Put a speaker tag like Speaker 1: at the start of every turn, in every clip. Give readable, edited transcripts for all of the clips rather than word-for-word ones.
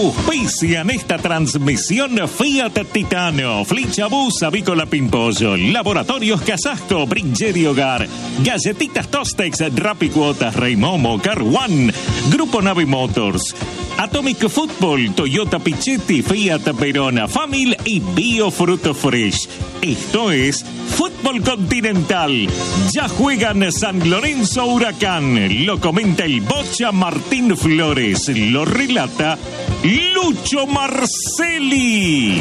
Speaker 1: Auspician esta transmisión Fiat Titano, Flichabús, Avícola Pimpollo, Laboratorios Casasco, Bringerio Hogar, Galletitas Tostex, Rapicuotas, Reymomo, Car One, Grupo Nave Motors, Atomic Football, Toyota Pichetti, Fiat Verona, Famil y Biofruto Fresh. Esto es Fútbol Continental. Ya juegan San Lorenzo Huracán. Lo comenta el Bocha Martín Flores. Lo relata Lucho Marcelli.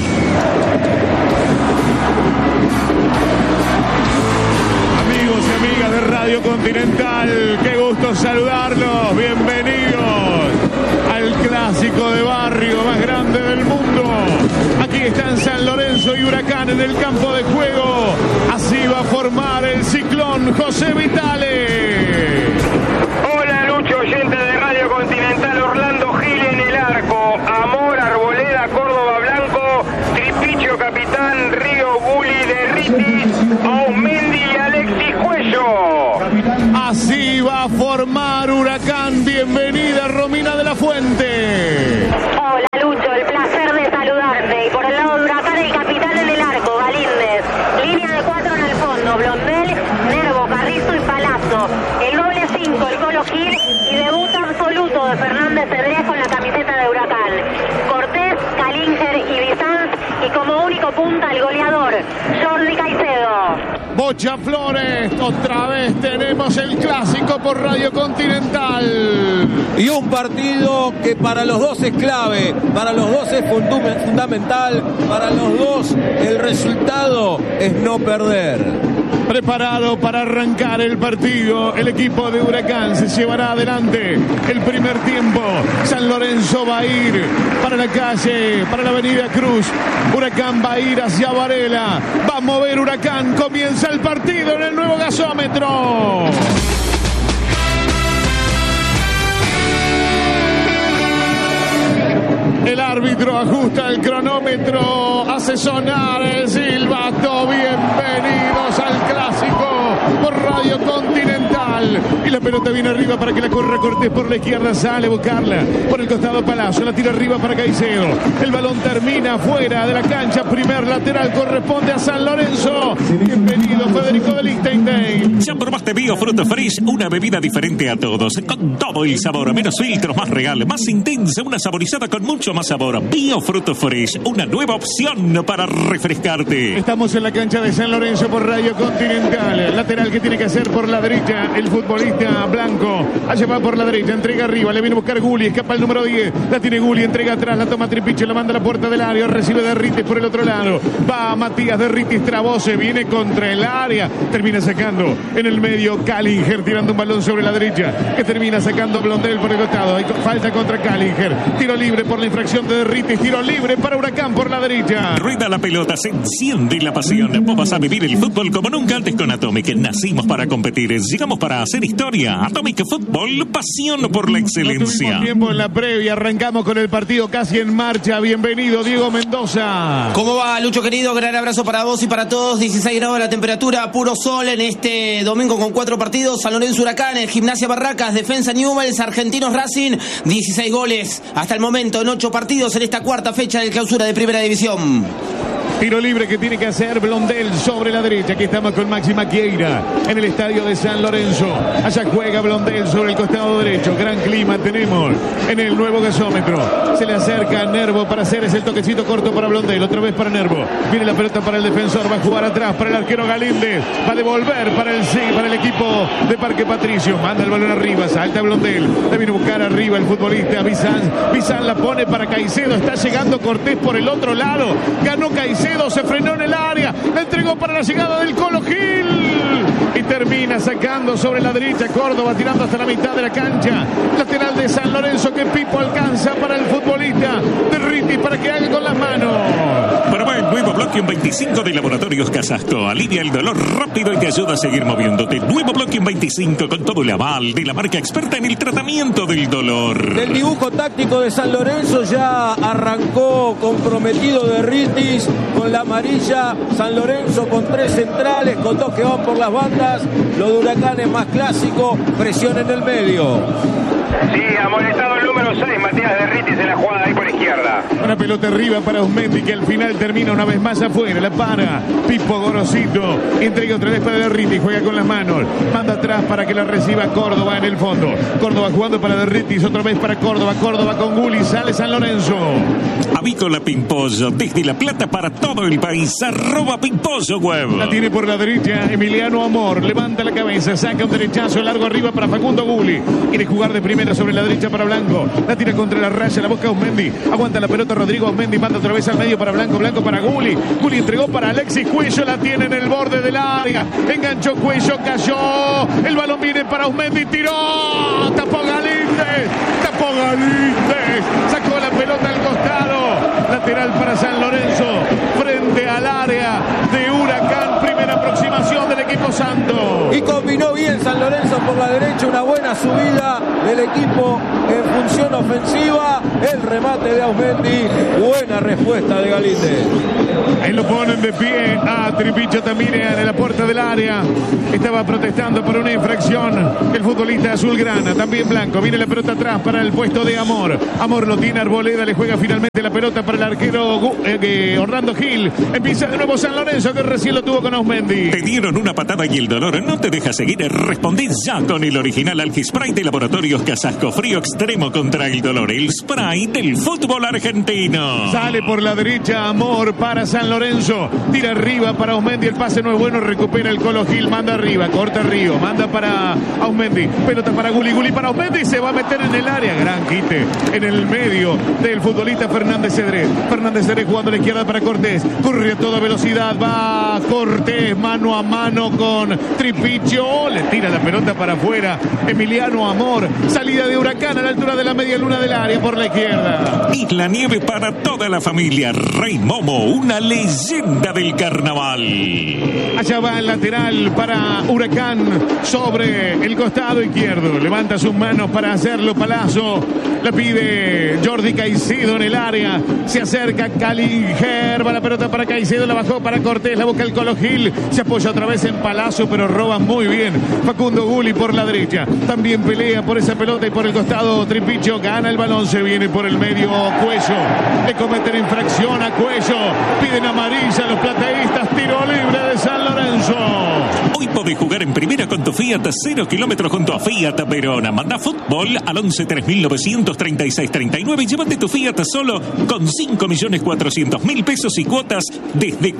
Speaker 2: Amigos y amigas de Radio Continental, qué gusto saludarlos. Bienvenidos al clásico de barrio más grande del mundo. Aquí están San Lorenzo y Huracán en el campo de juego. Así va a formar el ciclón José Vitale.
Speaker 3: Hola Lucho, oyente de Radio Continental. Orlando Gil en el arco, Amor, Arboleda, Córdoba Blanco, Tripicho capitán, Río, Gulli, Derritis, Aumendi y Alexis Cuello.
Speaker 2: Así va a formar Huracán. Bienvenida Romina de la Fuente.
Speaker 4: Hola Lucho, el placer de saludarte. Y por el lado de Huracán, el capitán en el arco, Galíndez. Línea de 4 en el fondo, Blondel, Nervo, Carrizo y Palazzo. El doble 5, el Colo Gil. Y debut absoluto de Fernández Cedrés con la camiseta de Huracán. Cortés, Calinger y Bizanz. Y como único punta, el goleador, Jordi Caicedo.
Speaker 2: Bocha Flores, otra vez tenemos el clásico por Radio Continental.
Speaker 5: Y un partido que para los dos es clave, para los dos es fundamental, para los dos el resultado es no perder.
Speaker 2: Preparado para arrancar el partido, el equipo de Huracán se llevará adelante el primer tiempo. San Lorenzo va a ir para la calle, para la avenida Cruz. Huracán va a ir hacia Varela. Va a mover Huracán. Comienza el partido en el nuevo gasómetro. El árbitro ajusta el cronómetro, hace sonar el silbato. Bienvenidos al clásico por Radio Continental. Y la pelota viene arriba para que la corra Cortés por la izquierda. Sale a buscarla por el costado Palazzo. La tira arriba para Caicedo. El balón termina fuera de la cancha. Primer lateral corresponde a San Lorenzo. Bienvenido Federico de Lichtenstein.
Speaker 1: Ya probaste Biofruto Fresh, una bebida diferente a todos, con todo el sabor, menos filtros, más real, más intensa, una saborizada con mucho más sabor. Biofruto Fresh, una nueva opción para refrescarte.
Speaker 2: Estamos en la cancha de San Lorenzo por Radio Continental. Lateral que tiene que hacer por la derecha el futbolista Blanco. Allá va por la derecha, entrega arriba, le viene a buscar Gulli, escapa el número 10. La tiene Gulli, entrega atrás, la toma Tripiche, la manda a la puerta del área, recibe Derritis por el otro lado. Va Matías Derritis, Trabose, viene contra el área, termina sacando en el medio Calinger, tirando un balón sobre la derecha, que termina sacando Blondel por el costado. Hay falta contra Calinger. Tiro libre por la infracción de Derritis, tiro libre para Huracán por la derecha.
Speaker 1: Rueda la pelota, se enciende la pasión. Vos vas a vivir el fútbol como nunca antes con Atomic. Nacimos para competir, llegamos para hacer historia. Atomic Fútbol, pasión por la excelencia.
Speaker 2: No tuvimos tiempo en la previa, arrancamos con el partido casi en marcha. Bienvenido Diego Mendoza.
Speaker 6: ¿Cómo va, Lucho querido? Gran abrazo para vos y para todos. 16 grados la temperatura, puro sol en este domingo con 4 partidos. San Lorenzo Huracán, Gimnasia Barracas, Defensa Newell's, Argentinos Racing. 16 goles hasta el momento en 8 partidos en esta cuarta fecha de clausura de Primera División.
Speaker 2: Tiro libre que tiene que hacer Blondel sobre la derecha. Aquí estamos con Maxi Maquieira en el estadio de San Lorenzo. Allá juega Blondel sobre el costado derecho. Gran clima tenemos en el nuevo gasómetro. Se le acerca Nervo para hacer ese toquecito corto para Blondel. Otra vez para Nervo. Viene la pelota para el defensor. Va a jugar atrás para el arquero Galíndez. Va a devolver para el equipo de Parque Patricio. Manda el balón arriba. Salta Blondel. Le viene a buscar arriba el futbolista Bizanz. Bizanz la pone para Caicedo. Está llegando Cortés por el otro lado. Ganó Caicedo. Se frenó en el área, la entregó para la llegada del Colo Gil y termina sacando sobre la derecha Córdoba, tirando hasta la mitad de la cancha. Lateral de San Lorenzo que Pipo alcanza para el futbolista de Riti para que haga con las manos.
Speaker 1: Prueba el nuevo Bloquium 25 de Laboratorios Casasco. Alivia el dolor rápido y te ayuda a seguir moviéndote. Nuevo Bloquium 25 con todo el aval de la marca experta en el tratamiento del dolor.
Speaker 5: El dibujo táctico de San Lorenzo ya arrancó comprometido de Ritis con la amarilla. San Lorenzo con 3 centrales, con 2 que van por las bandas. Lo de Huracán es más clásico, presión en el medio.
Speaker 3: Sí, amonestado el número 6, Matías Derritis en la jugada ahí por izquierda.
Speaker 2: Una pelota arriba para Osmendi, que al final termina una vez más afuera. La para Pipo Gorosito. Entrega otra vez para Derriti. Juega con las manos. Manda atrás para que la reciba Córdoba en el fondo. Córdoba jugando para Derriti. Otra vez para Córdoba. Córdoba con Gulli. Sale San Lorenzo.
Speaker 1: Avícola Pimpollo. Desde La Plata para todo el país. @Pimpollo Web.
Speaker 2: La tiene por la derecha Emiliano Amor. Levanta la cabeza. Saca un derechazo largo arriba para Facundo Gulli. Quiere jugar de primera sobre la derecha para Blanco. La tira contra la raya. La busca Osmendi. Aguanta la pelota Rodrigo Osmendi. Manda otra vez al medio para Blanco. Blanco para Gulli. Gulli entregó para Alexis Cuello. La tiene en el borde del área. Enganchó Cuello. Cayó. El balón viene para Osmendi. Tiró. Tapó Galíndez. Tapó Galíndez. Sacó la pelota al costado. Lateral para San Lorenzo. Frente al área de Huracán. Primera aproximación del equipo santo.
Speaker 5: Y combinó bien San Lorenzo por la derecha. Una buena subida del equipo en función ofensiva. El remate de Osmendi. Buena respuesta de Galíndez.
Speaker 2: Ahí lo ponen de pie a Tripicho también en la puerta del área. Estaba protestando por una infracción el futbolista azulgrana. También Blanco. Viene la pelota atrás para el puesto de Amor. Amor lo tiene Arboleda. Le juega finalmente la pelota para el arquero Orlando Gil. Empieza de nuevo San Lorenzo, que recién lo tuvo con Osmendi.
Speaker 1: Te dieron una patada y el dolor no te deja seguir. Respondí ya con el original Algispray de Laboratorios Casasco. Frío extremo contra el dolor. El spray del fútbol argentino.
Speaker 2: Sale por la derecha Amor para San Lorenzo. Tira arriba para Osmendi. El pase no es bueno. Recupera el Colo Gil. Manda arriba. Corta Río. Manda para Osmendi. Pelota para Gulli. Gulli para Osmendi. Se va a meter en el área. Gran quite en el medio del futbolista Fernández Cedrés. Fernández Cedrés jugando a la izquierda para Cortés. Corre a toda velocidad. Va Cortés mano a mano con Tripicho. Le tira la pelota para afuera. Emiliano Amor. Salida de Huracán a la altura de la media luna del área por la izquierda.
Speaker 1: Isla Nieve para toda la familia. Rey Momo, una leyenda del carnaval.
Speaker 2: Allá va el lateral para Huracán sobre el costado izquierdo. Levanta sus manos para hacerlo Palazzo. La pide Jordi Caicedo en el área. Se acerca Calinger. Va la pelota para Caicedo. La bajó para Cortés. La busca el Colo Gil. Se apoya otra vez en Palazzo, pero roba muy bien Facundo Gulli por la derecha. También pelea por esa pelota y por el costado Tripicho. Gana el balón. Se viene por el medio Cuello. Le cometen infracción a Cuello. Piden amarilla los plateístas. Tiro libre de San Lorenzo.
Speaker 1: Hoy podés jugar en primera con tu Fiat 0 kilómetros junto a Fiat Verona. Manda fútbol al 11 3936 39 y llévate tu Fiat solo con 5.400.000 pesos y cuotas desde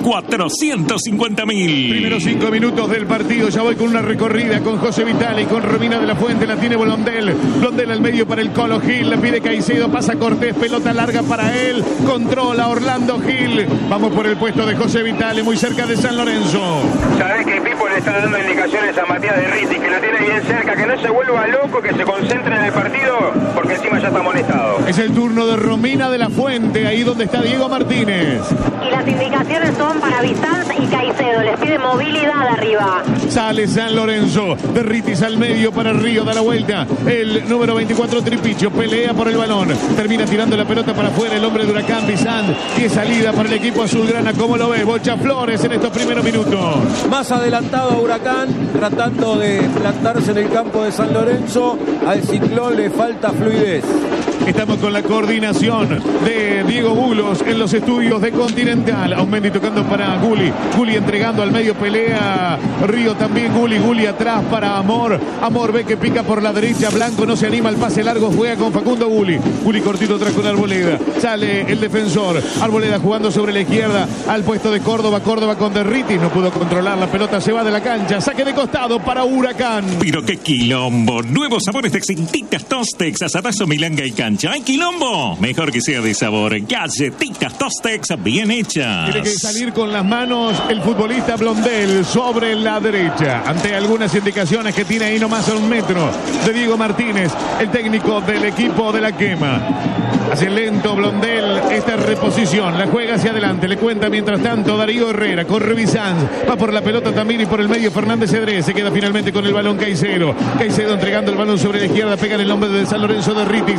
Speaker 1: 450.000.
Speaker 2: Primeros 5 minutos del partido. Ya voy con una recorrida con José Vitale y con Romina de la Fuente. La tiene Blondel. Blondel al medio para el Colo Gil. La pide Caicedo. Pasa Cortés. Pelota larga para él. Controla Orlando Gil. Vamos por el puesto de José Vitale, muy cerca de San Lorenzo.
Speaker 3: Sabés que Pipo le está dando indicaciones a Matías Derriti, que lo tiene bien cerca, que no se vuelva loco, que se concentre en el partido, porque encima ya está amonestado.
Speaker 2: Es el turno de Romina de la Fuente, ahí donde está Diego Martínez.
Speaker 4: Y las indicaciones son para Vistanz y Caicedo. Les pide movilidad arriba.
Speaker 2: Sale San Lorenzo. Derritis al medio para Río. Da la vuelta. El número 24 Tripicho. Pelea por el balón. Termina tirando la pelota para afuera. El hombre de Huracán, Vistanz. Y es salida para el equipo azulgrana. ¿Cómo lo ve? Bocha Flores en estos primeros minutos.
Speaker 5: Más adelantado a Huracán, tratando de plantarse en el campo de San Lorenzo. Al Ciclón le falta fluidez.
Speaker 2: Estamos con la coordinación de Diego Bulos en los estudios de Continental. Osmendi tocando para Gulli. Gulli entregando al medio, pelea Río también. Gulli atrás para Amor. Amor ve que pica por la derecha. Blanco no se anima al pase largo. Juega con Facundo Gulli. Gulli cortito atrás con Arboleda. Sale el defensor. Arboleda jugando sobre la izquierda al puesto de Córdoba. Córdoba con Derritis. No pudo controlar la pelota. Se va de la cancha. Saque de costado para Huracán.
Speaker 1: Pero qué quilombo. Nuevos sabores de Galletitas Tostex, asadazo, milanga y cancha. ¿Hay quilombo? Mejor que sea de sabor. Galletitas Tostex bien hechas.
Speaker 2: Tiene que salir con las manos el futbolista Blondel sobre la derecha. Ante algunas indicaciones que tiene ahí nomás a 1 metro de Diego Martínez, el técnico del equipo de la Quema. Hace lento Blondel esta reposición. La juega hacia adelante. Le cuenta mientras tanto Darío Herrera. Corre Visanz. Va por la pelota también y por el medio Fernández Cedrés. Se queda finalmente con el balón Caicedo. Caicedo entregando el balón sobre la izquierda. Pega en el nombre de San Lorenzo Derritis. Otra vez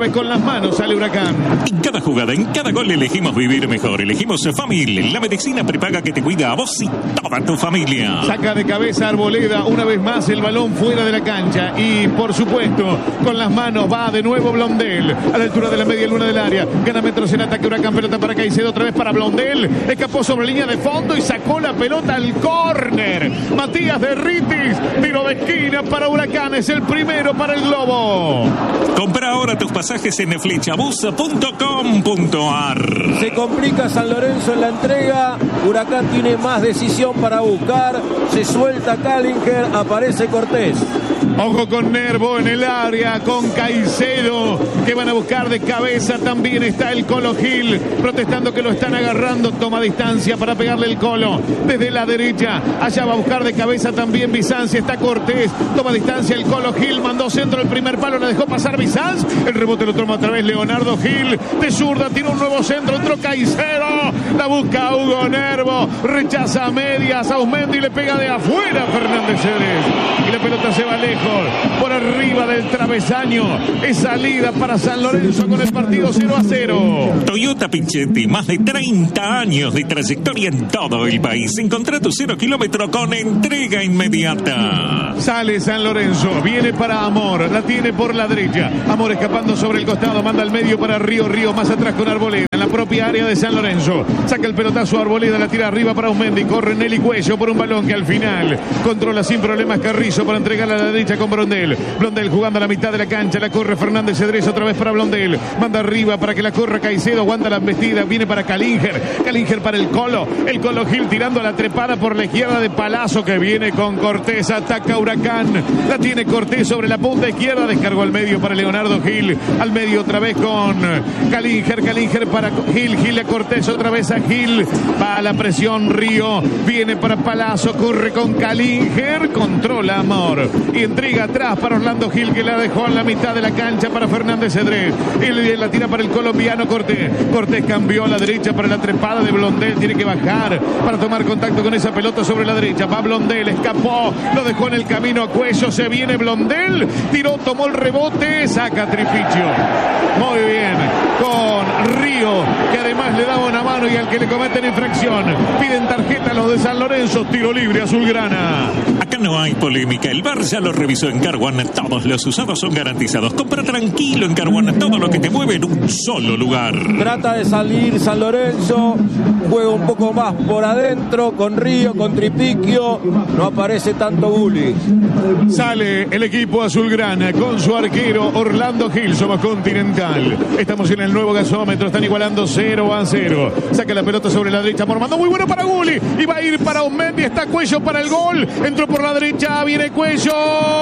Speaker 2: vez con las manos, sale Huracán.
Speaker 1: En cada jugada, en cada gol elegimos vivir mejor. Elegimos Famil, la medicina prepaga que te cuida a vos y toda tu familia.
Speaker 2: Saca de cabeza Arboleda, una vez más el balón fuera de la cancha. Y por supuesto, con las manos va de nuevo Blondel. A la altura de la media luna del área. Gana metros en ataque Huracán, pelota para Caicedo, otra vez para Blondel. Escapó sobre línea de fondo y sacó la pelota al córner. Matías Derritis, tiro de esquina para Huracán, es el primero para el Globo.
Speaker 1: Compra ahora tus pasajes en flechabus.com.ar.
Speaker 5: Se complica San Lorenzo en la entrega. Huracán tiene más decisión para buscar. Se suelta Kallinger, aparece Cortés.
Speaker 2: Ojo con Nervo en el área, con Caicedo, que van a buscar de cabeza. También está el Colo Gil, protestando que lo están agarrando. Toma distancia para pegarle el Colo desde la derecha. Allá va a buscar de cabeza también Bizanci. Está Cortés, toma distancia el Colo Gil. Mandó centro el primer palo, la dejó pasar Bizanci. El rebote lo toma otra vez Leonardo Gil. De zurda, tira un nuevo centro, entró Caicedo. La busca Hugo Nervo, rechaza a medias. Ausmendi le pega de afuera Fernández Cedrés. Y la pelota se va lejos, por arriba del travesaño. Es salida para San Lorenzo con el partido 0-0.
Speaker 1: Toyota Pichetti, más de 30 años de trayectoria en todo el país. Encontrá tu 0 kilómetro con entrega inmediata.
Speaker 2: Sale San Lorenzo, viene para Amor, la tiene por la derecha. Amor escapando sobre el costado, manda al medio para Río más atrás con Arboleda. En la propia área de San Lorenzo, saca el pelotazo Arboleda, la tira arriba para Ausmendi. Corre Nelly Cuello por un balón que al final controla sin problemas Carrizo para entregarla a la derecha con Blondel. Blondel jugando a la mitad de la cancha, la corre Fernández Cedrés otra vez para Blondel. Manda arriba para que la corra Caicedo, aguanta la embestida, viene para Kallinger para el Colo Gil tirando a la trepada por la izquierda de Palazzo, que viene con Cortés, ataca Huracán, la tiene Cortés sobre la punta izquierda, descargó al medio para Leonardo Gil, al medio otra vez con Kallinger para Gil a Cortés, otra vez a Gil, va a la presión Río, viene para Palazzo, corre con Kallinger, controla Amor y entrega atrás para Orlando Gil, que la dejó en la mitad de la cancha para Fernández Cedrés. Y la tira para el colombiano Cortés. Cortés cambió a la derecha para la trepada de Blondel. Tiene que bajar para tomar contacto con esa pelota sobre la derecha. Va Blondel, escapó, lo dejó en el camino a Cuello. Se viene Blondel, tiró, tomó el rebote, saca Tripicio. Muy bien, con Río, que además le daba una mano y al que le cometen infracción. Piden tarjeta los de San Lorenzo, tiro libre azulgrana.
Speaker 1: Acá no hay polémica, el VAR ya lo revisó en Car One. Todos los usados son garantizados. Compra tranquilo en Car One, todo lo que te mueve en un solo lugar.
Speaker 5: Trata de salir San Lorenzo, juega un poco más por adentro, con Río, con Tripiquio, no aparece tanto Gulli.
Speaker 2: Sale el equipo azulgrana con su arquero Orlando Gil. Somos Continental, estamos en el nuevo gasómetro, están igualando 0-0. Saca la pelota sobre la derecha, Mormando, muy bueno para Gulli, y va a ir para Ausmendi, está Cuello para el gol, entró por la derecha, viene Cuello,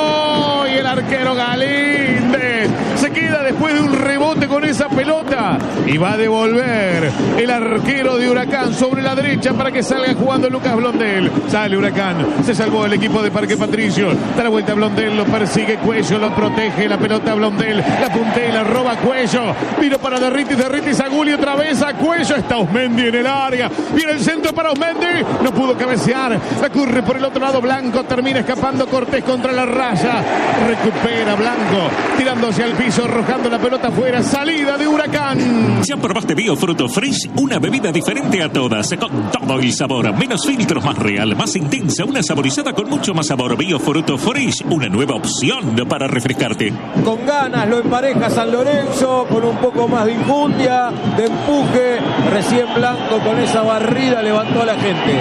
Speaker 2: y el arquero Galíndez se queda después de un rebote con esa pelota, y va a devolver el arquero de Huracán sobre la derecha para que salga jugando Lucas Blondel. Sale Huracán, se salvó el equipo de Parque Patricio, da la vuelta a Blondel, lo persigue Cuello, lo protege, la pelota a Blondel, la puntea, la roba Cuello, vino para Derritis a Gulli, otra vez a Cuello, está Ausmendi en el área, viene el centro para Ausmendi, no pudo cabecear, la corre por el otro lado Blanco, termina escapando Cortés contra la raya, recupera Blanco, tirando hacia el piso, arrojando la pelota afuera, salida de Huracán.
Speaker 1: ¿Ya probaste Biofruto Fresh? Una bebida diferente a todas, con todo el sabor, menos filtros, más real, más intensa, una saborizada con mucho más sabor. Biofruto Fresh, una nueva opción para refrescarte.
Speaker 5: Con ganas lo empareja San Lorenzo, con un poco más de injundia, de empuje, recién Blanco con esa barrida levantó a la gente.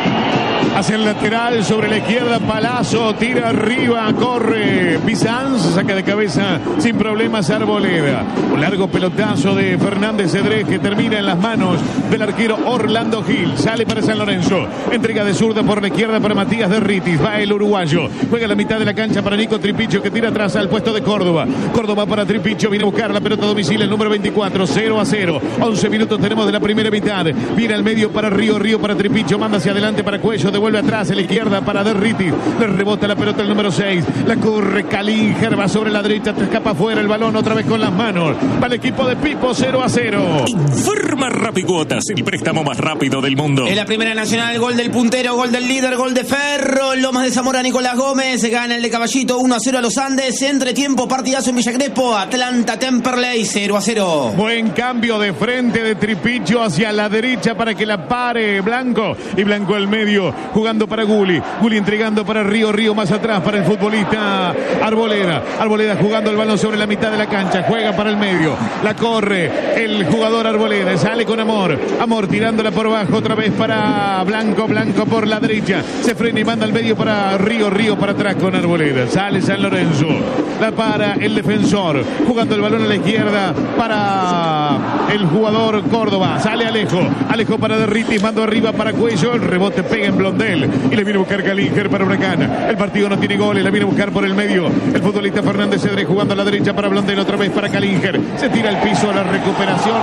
Speaker 2: Hacia el lateral, sobre la izquierda, Palazzo, tira arriba, corre Bizanci, saca de cabeza sin problemas Arboleda. Un largo pelotazo de Fernández Cedrés que termina en las manos del arquero Orlando Gil. Sale para San Lorenzo, entrega de zurda por la izquierda para Matías Derritis, va el uruguayo, juega a la mitad de la cancha para Nico Tripicio, que tira atrás al puesto de Córdoba. Córdoba para Tripicio, viene a buscar la pelota a domicilio, el número 24, 0-0. 11 minutos tenemos de la primera mitad. Viene al medio para Río para Tripicio, manda hacia adelante para Cuello, de vuelve atrás en la izquierda para Derritis. Le rebota la pelota el número 6. La corre Kalinger, va sobre la derecha, te escapa fuera el balón otra vez con las manos. Va el equipo de Pipo, 0-0.
Speaker 1: Informa Rapicuotas, el préstamo más rápido del mundo.
Speaker 6: En la Primera Nacional, gol del puntero, gol del líder, gol de Ferro. Lomas de Zamora, Nicolás Gómez. Gana el de Caballito, 1-0 a los Andes. Entretiempo, partidazo en Villa Crespo. Atlanta Temperley, 0-0.
Speaker 2: Buen cambio de frente de Tripicho hacia la derecha para que la pare Blanco. Y Blanco al medio, jugando para Guli. Guli entregando para Río más atrás para el futbolista Arboleda. Arboleda jugando el balón sobre la mitad de la cancha. Juega para el medio. La corre el jugador Arboleda. Sale con Amor. Amor tirándola por abajo otra vez para Blanco. Blanco por la derecha. Se frena y manda al medio para Río para atrás con Arboleda. Sale San Lorenzo. La para el defensor. Jugando el balón a la izquierda para el jugador Córdoba. Sale Alejo para Derritis. Mando arriba para Cuello. El rebote pega en Blondel. Y le viene a buscar Kalinger para Huracán. El partido no tiene goles. La viene a buscar por el medio. El futbolista Fernández Cedrés jugando a la derecha para Blondel. Otra vez para Kalinger. Se tira al piso a la recuperación.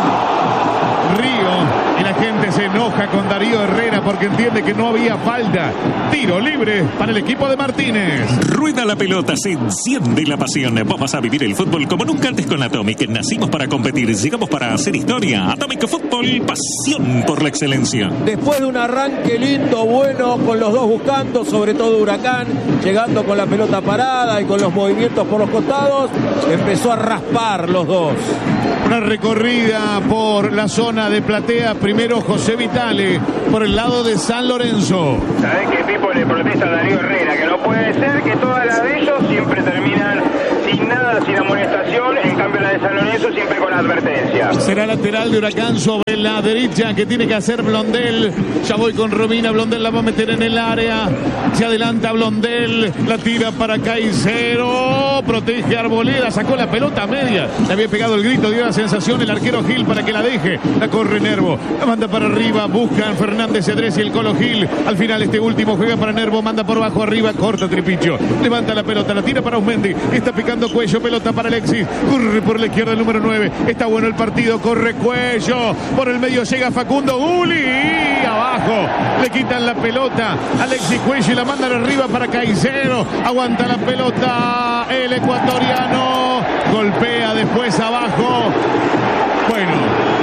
Speaker 2: Río. Y la gente se enoja con Darío Herrera porque entiende que no había falta. Tiro libre para el equipo de Martínez.
Speaker 1: Rueda la pelota, se enciende la pasión. Vos vas a vivir el fútbol como nunca antes con Atomic. Nacimos para competir, llegamos para hacer historia. Atomic Fútbol, pasión por la excelencia.
Speaker 5: Después de un arranque lindo, bueno, con los dos buscando, sobre todo Huracán, llegando con la pelota parada y con los movimientos por los costados, empezó a raspar los dos.
Speaker 2: Una recorrida por la zona de platea. Primero José Vitale por el lado de San Lorenzo.
Speaker 3: ¿Sabés que Pipo le protesta a Darío Herrera? Que no puede ser que todas las de ellos siempre terminan sin nada, sin amonestación. En cambio la de San Lorenzo siempre con advertencia.
Speaker 2: Será lateral de Huracán sobre la derecha que tiene que hacer Blondel. Ya voy con Romina. Blondel la va a meter en el área. Se adelanta Blondel. La tira para Caicedo. Protege a Arboleda. Sacó la pelota a media. Le había pegado el grito. Dio la sensación el arquero Gil para que la deje. La corre Nervo. La manda para arriba. Buscan Fernández Cedrés y el Colo Gil. Al final este último juega para Nervo. Manda por abajo arriba. Corta Tripicho. Levanta la pelota. La tira para Ausmendi. Está picando Cuello. Pelota para Alexis. Corre por la izquierda el número 9. Está bueno el partido. Corre Cuello. Por el medio llega Facundo Guli. Y abajo le quitan la pelota. Alexis Cuello y la mandan arriba para Caicedo. Aguanta la pelota el ecuatoriano. Golpea después abajo. Bueno,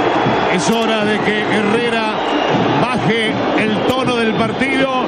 Speaker 2: es hora de que Herrera baje el tono del partido.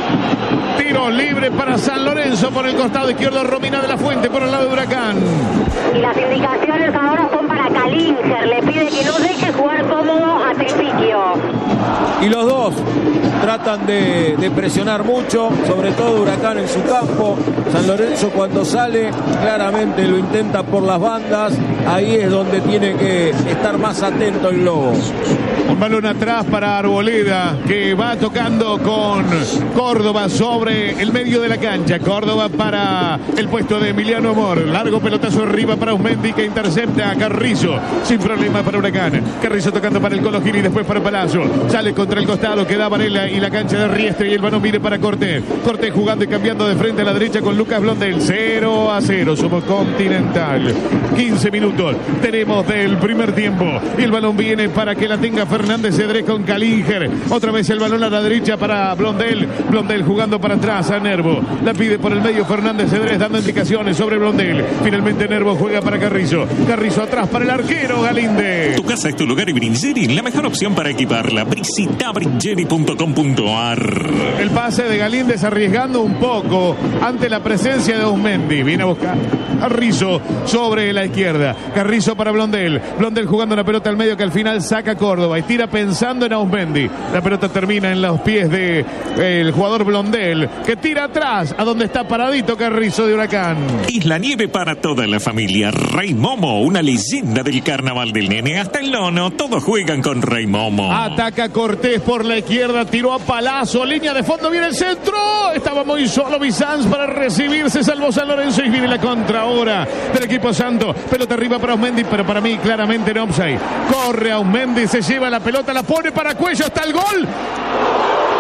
Speaker 2: Tiro libre para San Lorenzo por el costado izquierdo. Romina de la Fuente por el lado de Huracán.
Speaker 4: Y las indicaciones ahora son para Kalinger. Le pide que no deje jugar cómodo a Tripicio.
Speaker 5: Y los dos tratan de presionar mucho, sobre todo Huracán en su campo. San Lorenzo cuando sale claramente lo intenta por las bandas. Ahí es donde tiene que estar más atento el Lobo.
Speaker 2: Un balón atrás para Arboleda que va tocando con Córdoba sobre el medio de la cancha. Córdoba para el puesto de Emiliano Amor. Largo pelotazo arriba para Ausmendi que intercepta a Carrizo. Sin problema para Huracán. Carrizo tocando para el Colo Gil y después para Palazzo. Sale contra el costado que da Varela y la cancha de Riestre y el balón viene para Cortés. Cortés jugando y cambiando de frente a la derecha con Lucas Blondel. 0-0. Somos Continental. 15 minutos tenemos del primer tiempo. Y el balón viene para que la tenga Fernández Cedrés con Kalinger. Otra vez el balón a la derecha para Blondel. Blondel jugando para atrás a Nervo. La pide por el medio Fernández Cedrés dando indicaciones sobre Blondel. Finalmente Nervo juega para Carrizo. Carrizo atrás para el arquero Galinde.
Speaker 1: Tu casa es tu lugar y Bringeri, la mejor opción para equiparla. Visita bringeri.com.ar.
Speaker 2: El pase de Galíndez arriesgando un poco ante la presencia de Ausmendi. Viene a buscar a Rizzo sobre la izquierda. Carrizo para Blondel. Blondel jugando la pelota al medio que al final saca Córdoba y tira pensando en Ausmendi. La pelota termina en los pies de el jugador Blondel que tira atrás a donde está paradito Carrizo de Huracán.
Speaker 1: Isla Nieve para toda la familia. Rey Momo, una leyenda del carnaval del nene. Hasta el nono, todos juegan con Rey Momo.
Speaker 2: Ataca Cortés por la izquierda, tiró a Palazzo, línea de fondo, viene el centro. Estaba muy solo Bizanz para recibirse, salvó San Lorenzo y viene la contra ahora del equipo santo. Pelota arriba para Ausmendi, pero para mí claramente en offside. Corre Ausmendi, se lleva la pelota, la pone para Cuello, hasta el gol.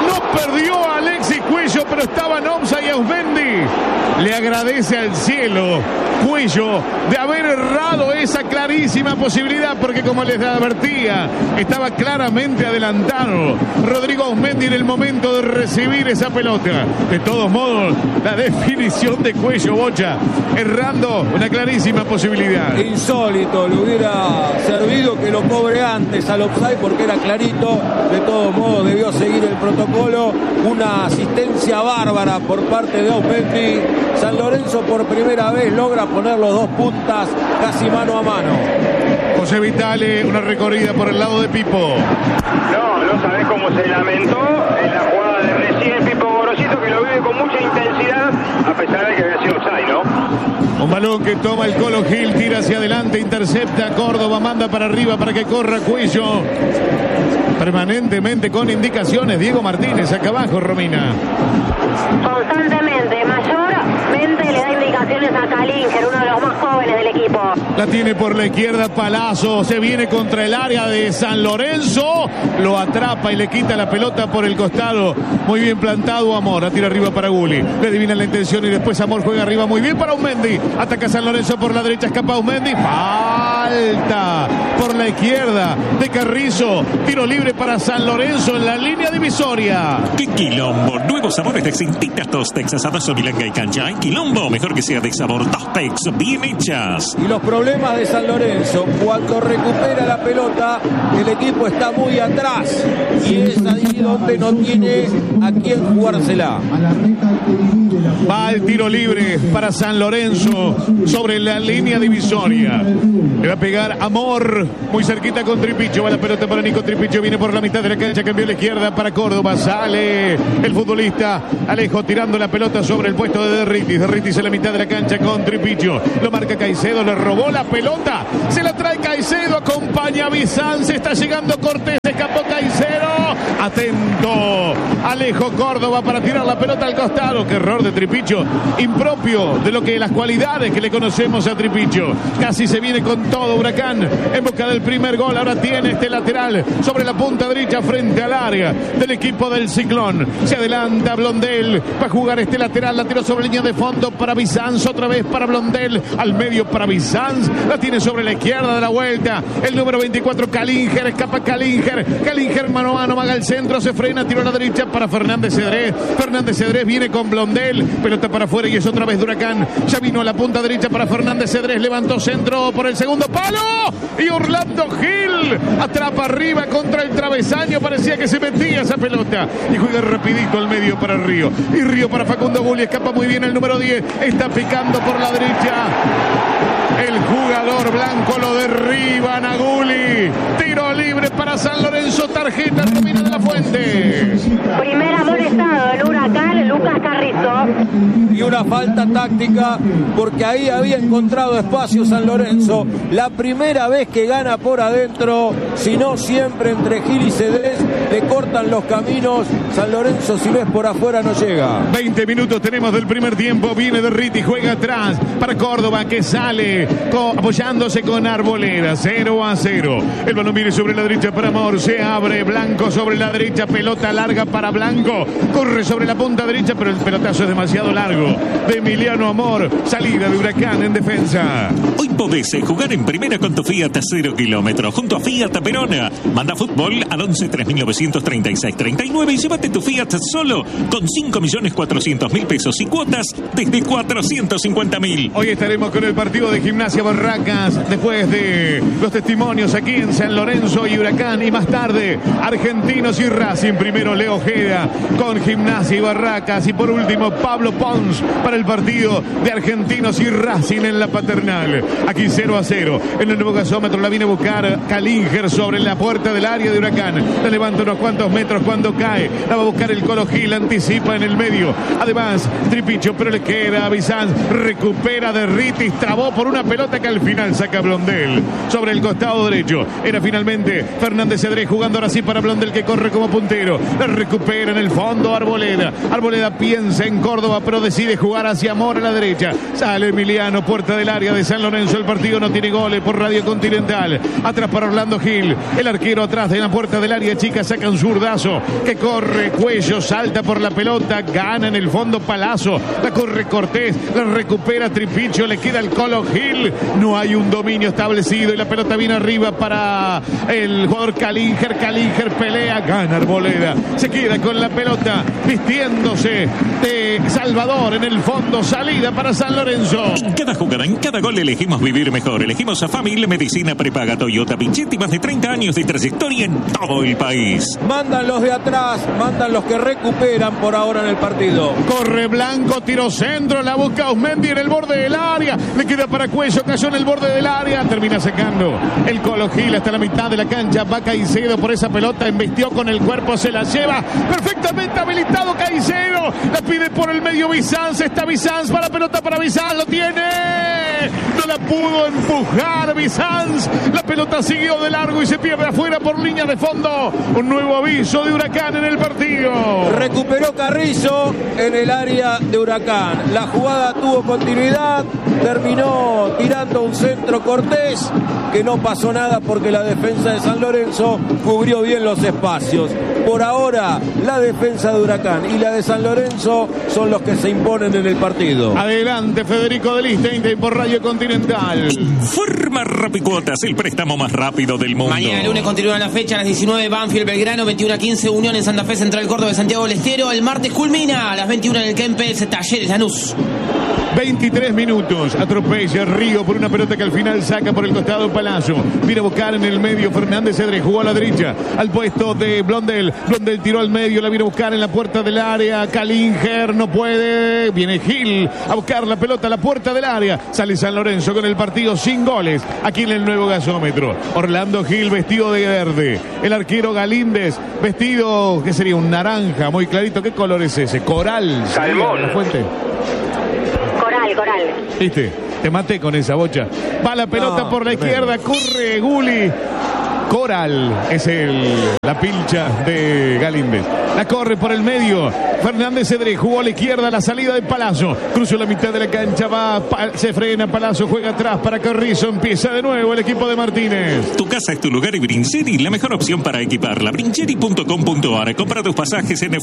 Speaker 2: No perdió a Alexis Cuello, pero estaba en offside y Ausmendi le agradece al cielo Cuello de haber errado esa clarísima posibilidad, porque como les advertía, estaba claramente adelantado Rodrigo Ausmendi en el momento de recibir esa pelota. De todos modos, la definición de Cuello, Bocha, errando una clarísima posibilidad.
Speaker 5: Insólito, le hubiera servido que lo cobre antes al offside porque era clarito. De todos modos, debió seguir el protocolo. Una asistencia bárbara por parte de Ausmendi. San Lorenzo por primera vez logra poner los dos puntas casi mano a mano.
Speaker 2: José Vitale, una recorrida por el lado de Pipo.
Speaker 3: No sabés cómo se lamentó en la jugada de recién Pipo Gorosito, que lo vive con mucha intensidad, a pesar de que había sido offside, ¿no?
Speaker 2: Un balón que toma el Colo Gil, tira hacia adelante, intercepta Córdoba, manda para arriba para que corra Cuello. Permanentemente con indicaciones Diego Martínez, acá abajo, Romina.
Speaker 4: Constantemente, mayormente le da indicaciones a Calinger, uno de los más jóvenes del equipo.
Speaker 2: La tiene por la izquierda Palazzo, se viene contra el área de San Lorenzo, lo atrapa y le quita la pelota por el costado. Muy bien plantado Amor, la tira arriba para Gulli, le adivina la intención y después Amor juega arriba muy bien para Ausmendi. Ataca San Lorenzo por la derecha, escapa Ausmendi, falta por la izquierda de Carrizo, tiro libre para San Lorenzo en la línea divisoria.
Speaker 1: ¡Qué quilombo! Nuevos sabores de Cintitas Tostex, asadas o milanga y cancha. En quilombo, mejor que sea de sabor Tostex, bien hechas.
Speaker 5: Y los problemas de San Lorenzo, cuando recupera la pelota, el equipo está muy atrás y es ahí donde no tiene a quién jugársela.
Speaker 2: Va el tiro libre para San Lorenzo sobre la línea divisoria. Le va a pegar Amor muy cerquita con Tripicho. Va la pelota para Nico Tripicho. Viene por la mitad de la cancha. Cambió a la izquierda para Córdoba. Sale el futbolista Alejo tirando la pelota sobre el puesto de Derritis. Derritis en la mitad de la cancha con Tripicho. Lo marca Caicedo. Le robó la pelota. Se la trae Caicedo. Acompaña a Bizán. Se está llegando Cortés. Escapó Caicedo. Atento. Alejo Córdoba para tirar la pelota al costado. Qué error de Tripicho. Impropio de lo que las cualidades que le conocemos a Tripicho. Casi se viene con todo Huracán en busca del primer gol. Ahora tiene este lateral sobre la punta derecha frente al área del equipo del Ciclón. Se adelanta Blondel. Va a jugar este lateral. La tiró sobre línea de fondo para Bizanz. Otra vez para Blondel. Al medio para Bizanz. La tiene sobre la izquierda de la vuelta. El número 24 Calinger. Escapa Calinger. Calinger mano a mano. Maga el centro. Se frena. Tiro a la derecha para Fernández Cedrés. Fernández Cedrés viene con Blondel. Pelota para afuera y es otra vez de Huracán. Ya vino a la punta derecha para Fernández Cedrés. Levantó centro por el segundo palo. Y Orlando Gil atrapa arriba contra el travesaño. Parecía que se metía esa pelota. Y juega rapidito al medio para Río. Y Río para Facundo Gulli. Escapa muy bien el número 10. Está picando por la derecha. El jugador blanco lo derriban a Gulli. Tiro libre para San Lorenzo. Tarjeta Romina de la Fuente.
Speaker 4: Primer amonestado el Huracán, Lucas Carrizo.
Speaker 5: Y una falta táctica porque ahí había encontrado espacio San Lorenzo. La primera vez que gana por adentro, si no siempre entre Gil y Cedrés le cortan los caminos. San Lorenzo, si ves por afuera, no llega.
Speaker 2: 20 minutos tenemos del primer tiempo. Viene Derriti, juega atrás para Córdoba que sale apoyándose con Arboleda. 0-0. El balón viene sobre la derecha para Amor. Se abre Blanco sobre la derecha. Pelota larga para Blanco. Corre sobre la punta derecha, pero el pelotazo es demasiado largo. De Emiliano Amor. Salida de Huracán en defensa.
Speaker 1: Hoy podés jugar en primera con tu Fiat 0 kilómetros junto a Fiat Perona. Manda fútbol al 11 3936 39 y llévate tu Fiat solo con 5.400.000 pesos y cuotas desde 450.000.
Speaker 2: Hoy estaremos con el partido de Gimnasia Barracas después de los testimonios aquí en San Lorenzo y Huracán, y más tarde Argentinos y Racing. Primero Leo Ojeda con Gimnasia y Barracas y por último Pablo Pons para el partido de Argentinos y Racing en la Paternal. Aquí 0-0 en el nuevo gasómetro. La viene a buscar Calinger sobre la puerta del área de Huracán. La levanta unos cuantos metros cuando cae. La va a buscar el Colo Gil, anticipa en el medio. Además Tripicho, pero le queda a Bizanz. Recupera Derritis, trabó por una pelota que al final saca Blondel sobre el costado derecho. Era finalmente Fernández Cedrés jugando ahora sí para Blondel, que corre como puntero. La recupera en el fondo Arboleda. Arboleda piensa en Córdoba, pero decide decide jugar hacia Amor a la derecha. Sale Emiliano, puerta del área de San Lorenzo. El partido no tiene goles por Radio Continental. Atrás para Orlando Gil. El arquero atrás de la puerta del área chica. Saca un zurdazo que corre Cuello. Salta por la pelota. Gana en el fondo Palazzo. La corre Cortés. La recupera Tripicho. Le queda el Colo Gil. No hay un dominio establecido. Y la pelota viene arriba para el jugador Calinger. Calinger pelea. Gana Arboleda. Se queda con la pelota. Vistiéndose de Salvador en el fondo. Salida para San Lorenzo.
Speaker 1: En cada jugada, en cada gol elegimos vivir mejor. Elegimos a Family Medicina Prepaga Toyota Pichetti. Más de 30 años de trayectoria en todo el país.
Speaker 5: Mandan los de atrás, mandan los que recuperan por ahora en el partido.
Speaker 2: Corre Blanco, tiro centro, la busca Osmendi en el borde del área. Le queda para Cuello, cayó en el borde del área. Termina secando el Colo Gil hasta la mitad de la cancha. Va Caicedo por esa pelota, embestió con el cuerpo, se la lleva. Perfectamente habilitado Caicedo. La pide por el medio Bizanz. Está Bizanz para la pelota para Bizanz. Lo tiene. No la pudo empujar Bizanz. La pelota siguió de largo y se pierde afuera por línea de fondo. Un nuevo aviso de Huracán en el partido.
Speaker 5: Recuperó Carrizo en el área de Huracán. La jugada tuvo continuidad. Terminó tirando un centro Cortés, que no pasó nada porque la defensa de San Lorenzo cubrió bien los espacios. Por ahora, la defensa de Huracán y la de San Lorenzo son los que se imponen en el partido.
Speaker 2: Adelante, Federico de Lichtenstein por Radio Continental.
Speaker 1: Informa Rapicuotas, el préstamo más rápido del mundo.
Speaker 6: Mañana lunes continúa la fecha a las 19, Banfield Belgrano, 21:15 Unión en Santa Fe, Central Córdoba de Santiago del Estero. El martes culmina a las 21 en el Kempes, Talleres Lanús.
Speaker 2: 23 minutos, atropella Río por una pelota que al final saca por el costado Palazzo. Viene a buscar en el medio Fernández Cedrés, jugó a la derecha al puesto de Blondel. Blondel tiró al medio, la viene a buscar en la puerta del área. Calinger no puede, viene Gil a buscar la pelota a la puerta del área. Sale San Lorenzo con el partido sin goles aquí en el nuevo gasómetro. Orlando Gil vestido de verde. El arquero Galíndez vestido, que sería un naranja muy clarito. ¿Qué color es ese? Coral.
Speaker 3: Salmón.
Speaker 2: La fuente.
Speaker 4: Coral.
Speaker 2: ¿Viste? Te maté con esa bocha. Va la pelota por la izquierda, corre Guli. Coral es la pilcha de Galíndez. La corre por el medio. Fernández Cedrés jugó a la izquierda, la salida de Palazzo. Cruzó la mitad de la cancha, se frena Palazzo, juega atrás para Carrizo. Empieza de nuevo el equipo de Martínez.
Speaker 1: Tu casa es tu lugar y Brincheri, la mejor opción para equiparla. Brincheri.com.ar. Compra tus pasajes en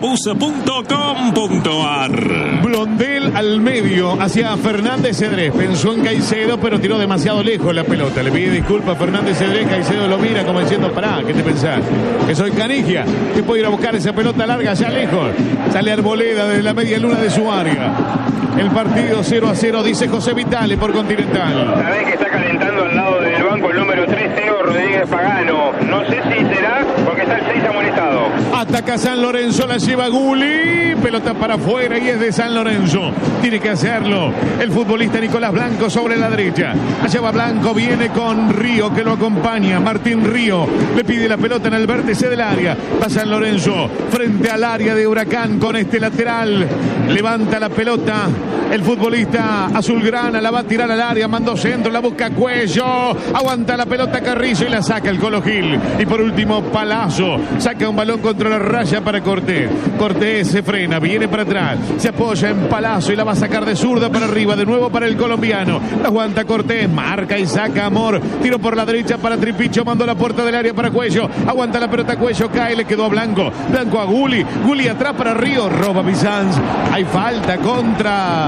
Speaker 1: flechabus.com.ar.
Speaker 2: Blondel al medio hacia Fernández Cedrés. Pensó en Caicedo, pero tiró demasiado lejos la pelota. Le pide disculpas a Fernández Cedrés. Caicedo lo mira como diciendo, pará, ¿qué te pensás? Que soy canigia, que puedo ir a buscar esa pelota larga allá lejos. Sale Arboleda desde la media luna de su área. El partido 0-0, dice José Vitale por Continental.
Speaker 3: Sabés que está calentando al lado del banco el número 3, Teo Rodríguez Pagano. No sé si será porque está el 6 amonestado.
Speaker 2: Ataca San Lorenzo, la lleva Guli. Pelota para afuera y es de San Lorenzo. Tiene que hacerlo el futbolista Nicolás Blanco sobre la derecha. Allá va Blanco, viene con Río que lo acompaña. Martín Río le pide la pelota en el vértice del área. Va San Lorenzo frente al área de Huracán con este lateral. Levanta la pelota el futbolista azulgrana, la va a tirar al área, mandó centro, la busca Cuello, aguanta la pelota Carrizo y la saca el Colo Gil. Y por último Palazzo saca un balón contra la raya para Cortés. Cortés se frena, viene para atrás, se apoya en Palazzo y la va a sacar de zurda para arriba, de nuevo para el colombiano. La aguanta Cortés, marca y saca Amor, tiro por la derecha para Tripicho, mandó la puerta del área para Cuello, aguanta la pelota Cuello, cae, le quedó a Blanco, Blanco a Guli, Guli atrás para Río, roba Bizanz. Hay falta contra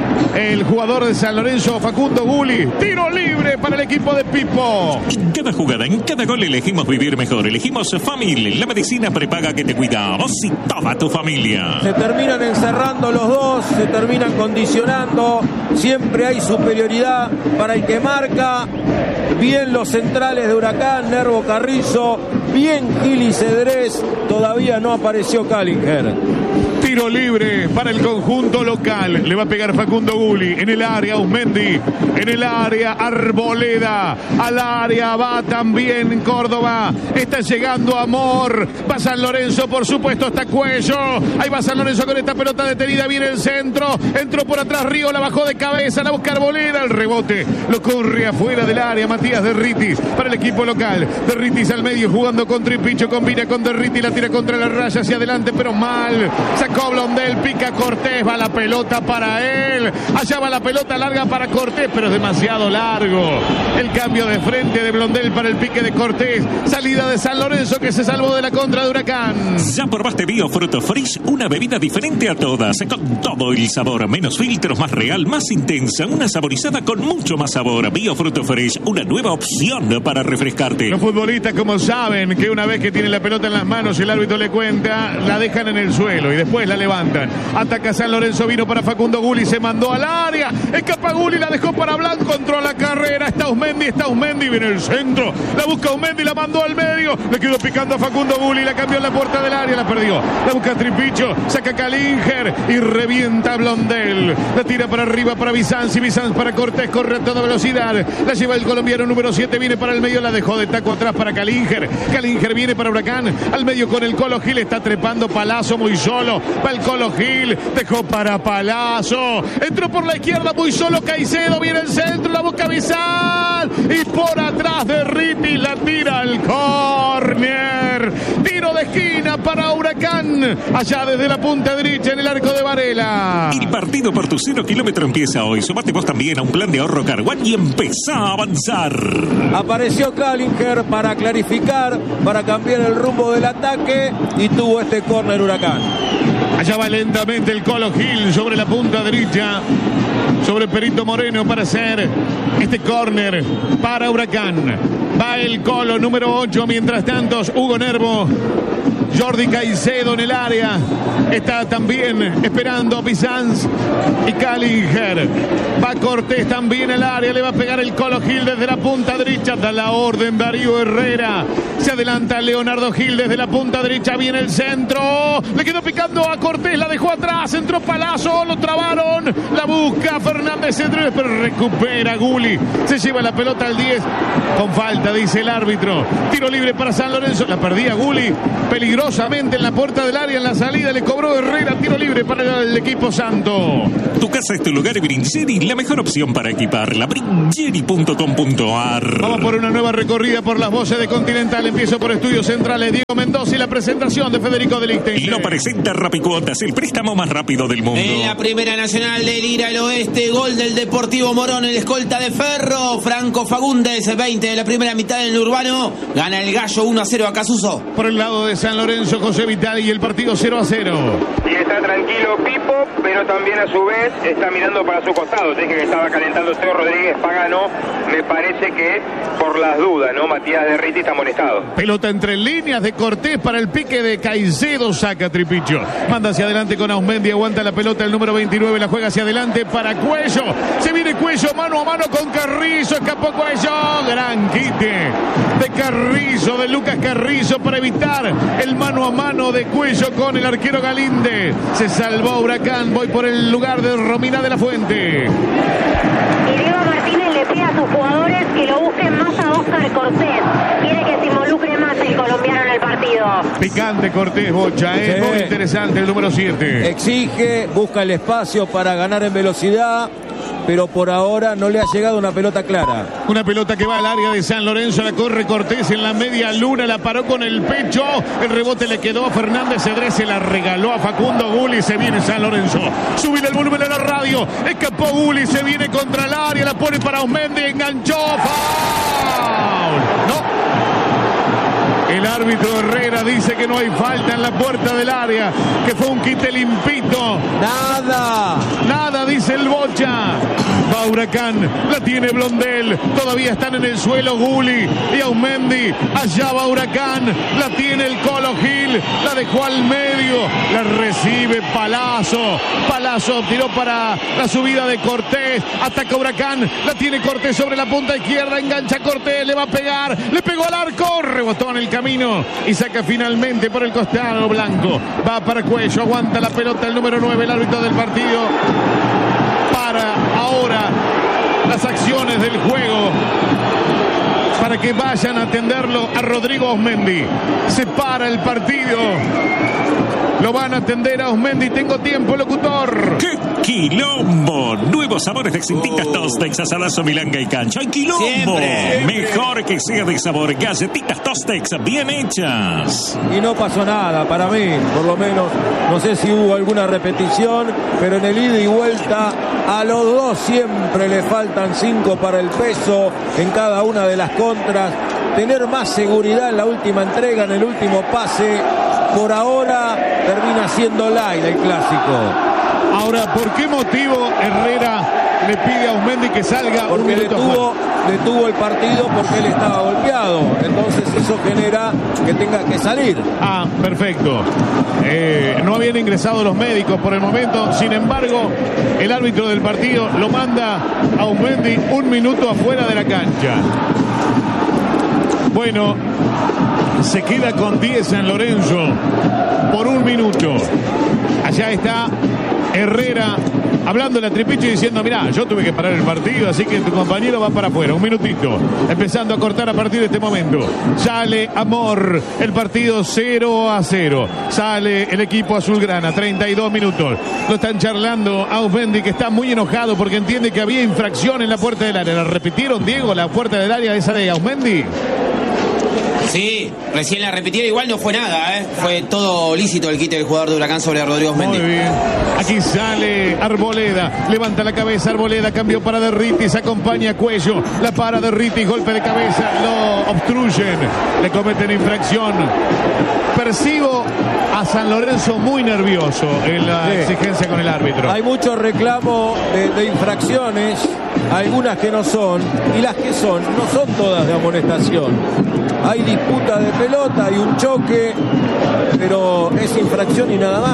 Speaker 2: el jugador de San Lorenzo, Facundo Guli. Tiro libre para el equipo de Pipo.
Speaker 1: En cada jugada, en cada gol elegimos vivir mejor. Elegimos Family, la medicina prepaga que te cuida a vos y toda tu familia.
Speaker 5: Se terminan encerrando los dos, se terminan condicionando. Siempre hay superioridad para el que marca. Bien los centrales de Huracán, Nervo Carrizo. Bien Gil y Cedrés. Todavía no apareció Calinger.
Speaker 2: Tiro libre para el conjunto local. Le va a pegar Facundo Guli. En el área Usmendi. En el área Arboleda. Al área va también Córdoba. Está llegando Amor. Va San Lorenzo, por supuesto, hasta Cuello. Ahí va San Lorenzo con esta pelota detenida. Viene el centro. Entró por atrás Río. La bajó de cabeza. La busca Arboleda. El rebote lo corre afuera del área. Matías Derritis para el equipo local. Derritis al medio jugando con Tripicho. Combina con Derritis. La tira contra la raya hacia adelante, pero mal. Saca Sacó Blondel, pica Cortés, va la pelota para él. Allá va la pelota larga para Cortés, pero es demasiado largo. El cambio de frente de Blondel para el pique de Cortés. Salida de San Lorenzo que se salvó de la contra de Huracán.
Speaker 1: ¿Ya probaste Biofruto Fresh? Una bebida diferente a todas, con todo el sabor, menos filtros, más real, más intensa, una saborizada con mucho más sabor. Biofruto Fresh, una nueva opción para refrescarte.
Speaker 2: Los futbolistas, como saben, que una vez que tienen la pelota en las manos y el árbitro le cuenta, la dejan en el suelo y después la levantan. Ataca San Lorenzo, vino para Facundo Gulli, se mandó al área. Escapa Gulli, la dejó para Blanco, entró a la carrera. Está Usmendi, viene el centro. La busca Usmendi, la mandó al medio. Le quedó picando a Facundo Gulli, la cambió en la puerta del área, la perdió. La busca Tripicho, saca Calinger y revienta a Blondel. La tira para arriba para Bizanz y Bizanz para Cortés, corre a toda velocidad. La lleva el colombiano número 7, viene para el medio, la dejó de taco atrás para Calinger. Calinger viene para Huracán, al medio con el Colo Gil, está trepando Palazzo muy solo. Va el Colo Gil, dejó para Palazzo. Entró por la izquierda muy solo Caicedo, viene el centro, la busca Bizanz. Y por atrás de Ritti la tira al córner. Tiro de esquina para Huracán, allá desde la punta derecha en el arco de Varela.
Speaker 1: El partido por tu 0 kilómetro empieza hoy. Sumate vos también a un plan de ahorro Carguán y empezá a avanzar.
Speaker 5: Apareció Calinger para clarificar, para cambiar el rumbo del ataque y tuvo este córner Huracán.
Speaker 2: Allá va lentamente el Colo Gil sobre la punta derecha, sobre Perito Moreno para hacer este córner para Huracán. Va el Colo número 8, mientras tanto Hugo Nervo, Jordi Caicedo en el área. Está también esperando Bizanz y Calinger. Va Cortés también el área. Le va a pegar el Colo Gil desde la punta derecha. Da la orden Darío Herrera. Se adelanta Leonardo Gil desde la punta derecha. Viene el centro. Le quedó picando a Cortés. La dejó atrás. Entró Palazzo. Lo trabaron. La busca Fernández Cedrés, pero recupera Gulli. Se lleva la pelota al 10. Con falta, dice el árbitro. Tiro libre para San Lorenzo. La perdía Gulli peligrosamente en la puerta del área. En la salida le cobró Herrera. Tiro libre para el equipo santo.
Speaker 1: Tu casa es tu lugar, Bringeri, la mejor opción para equiparla. Bringeri.com.ar.
Speaker 2: Vamos por una nueva recorrida por las voces de Continental. Empiezo por Estudios Centrales. Diego Mendoza y la presentación de Federico de Lichtenstein.
Speaker 1: Lo presenta Rapicuotas, el préstamo más rápido del mundo.
Speaker 6: En la Primera Nacional del Ir al Oeste, gol del Deportivo Morón, el escolta de Ferro, Franco Fagundes, 20 de la primera mitad en el Urbano. Gana el Gallo 1-0 a Casuso.
Speaker 2: Por el lado de San Lorenzo, José Vital y el partido 0-0.
Speaker 3: Y está tranquilo Pipo, pero también a su vez está mirando para su costado. Dije que estaba calentando Teo Rodríguez Pagano. Me parece que por las dudas, ¿no? Matías de Ritti está molestado.
Speaker 2: Pelota entre líneas de Cortés para el pique de Caicedo. Saca Tripicho. Manda hacia adelante con Ausmendi. Aguanta la pelota el número 29. La juega hacia adelante para Cuello. Se viene Cuello mano a mano con Carrizo. Escapó Cuello. Gran quite de Carrizo, de Lucas Carrizo, para evitar el mano a mano de Cuello con el arquero Galíndez. Se salvó Huracán. Voy por el lugar de Romina de la Fuente.
Speaker 4: Y Diego Martínez le pide a sus jugadores que lo busquen más a Óscar Cortés. Quiere que se involucre más el colombiano en el partido.
Speaker 2: Picante Cortés, Bocha,
Speaker 5: Sí.
Speaker 2: Muy interesante el número 7.
Speaker 5: Exige, busca el espacio para ganar en velocidad, pero por ahora no le ha llegado una pelota clara.
Speaker 2: Una pelota que va al área de San Lorenzo, la corre Cortés en la media luna, la paró con el pecho, el rebote le quedó a Fernández Cedrés, se la regaló a Facundo Gulli, se viene San Lorenzo. Subir el volumen a la radio, escapó Gulli, se viene contra el área, la pone para Ausmendi, enganchó, ¡foul! No. El árbitro Herrera dice que no hay falta en la puerta del área, que fue un quite limpito. Nada, dice el Bocha. Va Huracán, la tiene Blondel, todavía están en el suelo Gulli y Ausmendi. Allá va Huracán, la tiene el Colo Gil, la dejó al medio, la recibe Palazzo. Palazzo tiró para la subida de Cortés, ataca Huracán, la tiene Cortés sobre la punta izquierda, engancha Cortés, le va a pegar, le pegó al arco, rebotó en el camino y saca finalmente por el costado Blanco. Va para Cuello, aguanta la pelota el número 9, el árbitro del partido. Para ahora las acciones del juego. para que vayan a atenderlo a Rodrigo Osmendi. Se para el partido. Lo van a atender a Osmendi. Tengo tiempo, locutor.
Speaker 1: ¡Qué quilombo! Nuevos sabores de extintas Tostex, asadazo, milanga y cancha. ¡Ay, quilombo!
Speaker 6: Siempre.
Speaker 1: Mejor que sea de sabor. Galletitas Tostex bien hechas.
Speaker 5: Y no pasó nada para mí, por lo menos. No sé si hubo alguna repetición, pero en el ida y vuelta a los dos siempre le faltan 5 para el peso en cada una de las contras. Tener más seguridad en la última entrega, en el último pase. Por ahora termina siendo light el clásico.
Speaker 2: Ahora, ¿por qué motivo Herrera le pide a Osmendi que salga?
Speaker 5: Porque detuvo el partido porque él estaba golpeado. Entonces eso genera que tenga que salir.
Speaker 2: Ah, perfecto. No habían ingresado los médicos por el momento. Sin embargo, el árbitro del partido lo manda a Osmendi 1 minuto afuera de la cancha. Bueno, se queda con 10 San Lorenzo por 1 minuto. Allá está Herrera hablando a Tripicho y diciendo: mirá, yo tuve que parar el partido, así que tu compañero va para afuera. 1 minutito, empezando a cortar a partir de este momento. Sale Amor, el partido 0-0. Sale el equipo azulgrana, 32 minutos. Lo están charlando a Osmendi, que está muy enojado porque entiende que había infracción en la puerta del área. ¿La repitieron, Diego, la puerta del área esa de Osmendi?
Speaker 6: Sí, recién la repitieron, igual no fue nada, ¿eh? Fue todo lícito el quite del jugador de Huracán sobre Rodrigo Osmendi.
Speaker 2: Muy bien. Aquí sale Arboleda, levanta la cabeza Arboleda, cambió para Derritis, acompaña a Cuello, la para Derritis, golpe de cabeza, lo obstruyen, le cometen infracción. Percibo a San Lorenzo muy nervioso en la exigencia con el árbitro.
Speaker 5: Hay mucho reclamo de infracciones, algunas que no son, y las que son, no son todas de amonestación. Hay disputa de pelota, hay un choque, pero es infracción y nada más.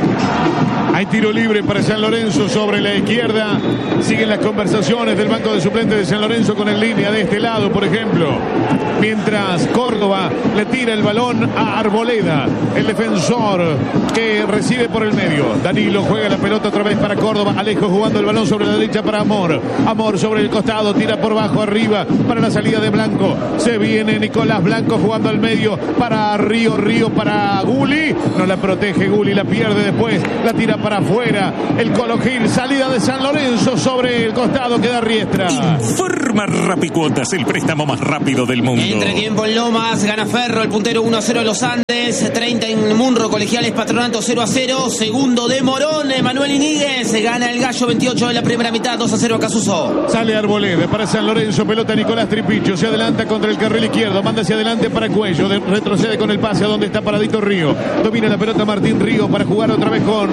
Speaker 2: Hay tiro libre para San Lorenzo sobre la izquierda. Siguen las conversaciones del banco de suplentes de San Lorenzo con el línea de este lado, por ejemplo. Mientras Córdoba le tira el balón a Arboleda, el defensor que recibe por el medio. Danilo juega la pelota otra vez para Córdoba. Alejo jugando el balón sobre la derecha para Amor. Amor sobre el costado, tira por bajo arriba para la salida de Blanco. Se viene Nicolás Blanco jugando al medio para Río. Río para Guli. No la protege Guli, la pierde después. La tira para afuera. El Colo Gil, salida de San Lorenzo sobre el costado, queda Riestra.
Speaker 1: Informa Rapicuotas, el préstamo más rápido del mundo.
Speaker 6: Entre tiempo en Lomas, gana Ferro, el puntero 1-0 Los Andes, 30 en Munro, Colegiales Patronato 0-0, segundo de Morón, Manuel Iníguez, gana el Gallo 28 de la primera mitad, 2-0 a Casuso.
Speaker 2: Sale Arboleda para San Lorenzo, pelota Nicolás Tripicho, se adelanta contra el carril izquierdo, manda hacia adelante para Cuello, retrocede con el pase a donde está paradito Río, domina la pelota Martín Río para jugar otra vez con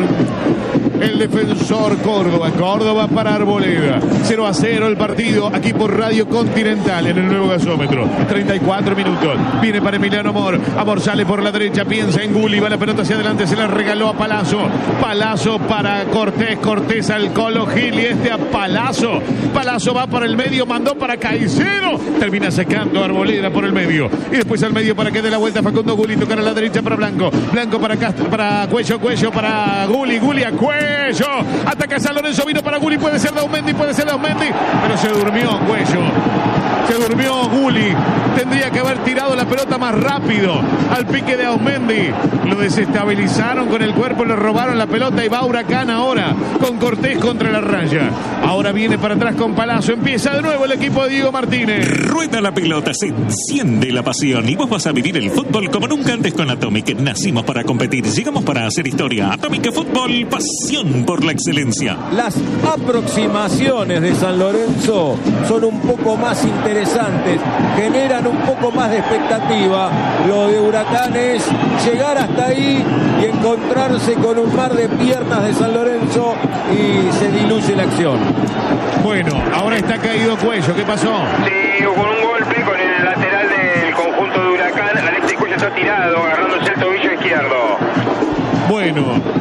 Speaker 2: el defensor Córdoba. Córdoba para Arboleda. 0-0 el partido aquí por Radio Continental en el nuevo gasómetro. 34 minutos. Viene para Emiliano Amor. Amor sale por la derecha, piensa en Guli, va la pelota hacia adelante, se la regaló a Palazzo. Palazzo para Cortés. Cortés al Colo Gil y este a Palazzo. Palazzo va por el medio, mandó para Caicedo. Termina secando Arboleda por el medio. Y después al medio para que dé la vuelta Facundo Guli. Tocar a la derecha para Blanco. Blanco para Castro, para Cuello. Cuello para Guli. Guli a Cuello. Ataca San Lorenzo, vino para Guli, puede ser de Osmendi, pero se durmió Cuello. Se durmió Guli. Tendría que haber tirado la pelota más rápido al pique de Osmendi. Lo desestabilizaron con el cuerpo, le robaron la pelota y va Huracán ahora con Cortés contra la raya. Ahora viene para atrás con Palazzo. Empieza de nuevo el equipo de Diego Martínez.
Speaker 1: Rueda la pelota, se enciende la pasión y vos vas a vivir el fútbol como nunca antes con Atomic. Nacimos para competir, llegamos para hacer historia. Atomic Fútbol, pasión por la excelencia.
Speaker 5: Las aproximaciones de San Lorenzo son un poco más interesantes, generan un poco más de expectativa. Lo de Huracán es llegar hasta ahí y encontrarse con un mar de piernas de San Lorenzo y se diluye la acción.
Speaker 2: Bueno, ahora está caído Cuello. ¿Qué pasó?
Speaker 3: Sí, con un golpe con el lateral del conjunto de Huracán. Alexis Cuello está tirado, agarrándose el tobillo izquierdo.
Speaker 2: Bueno,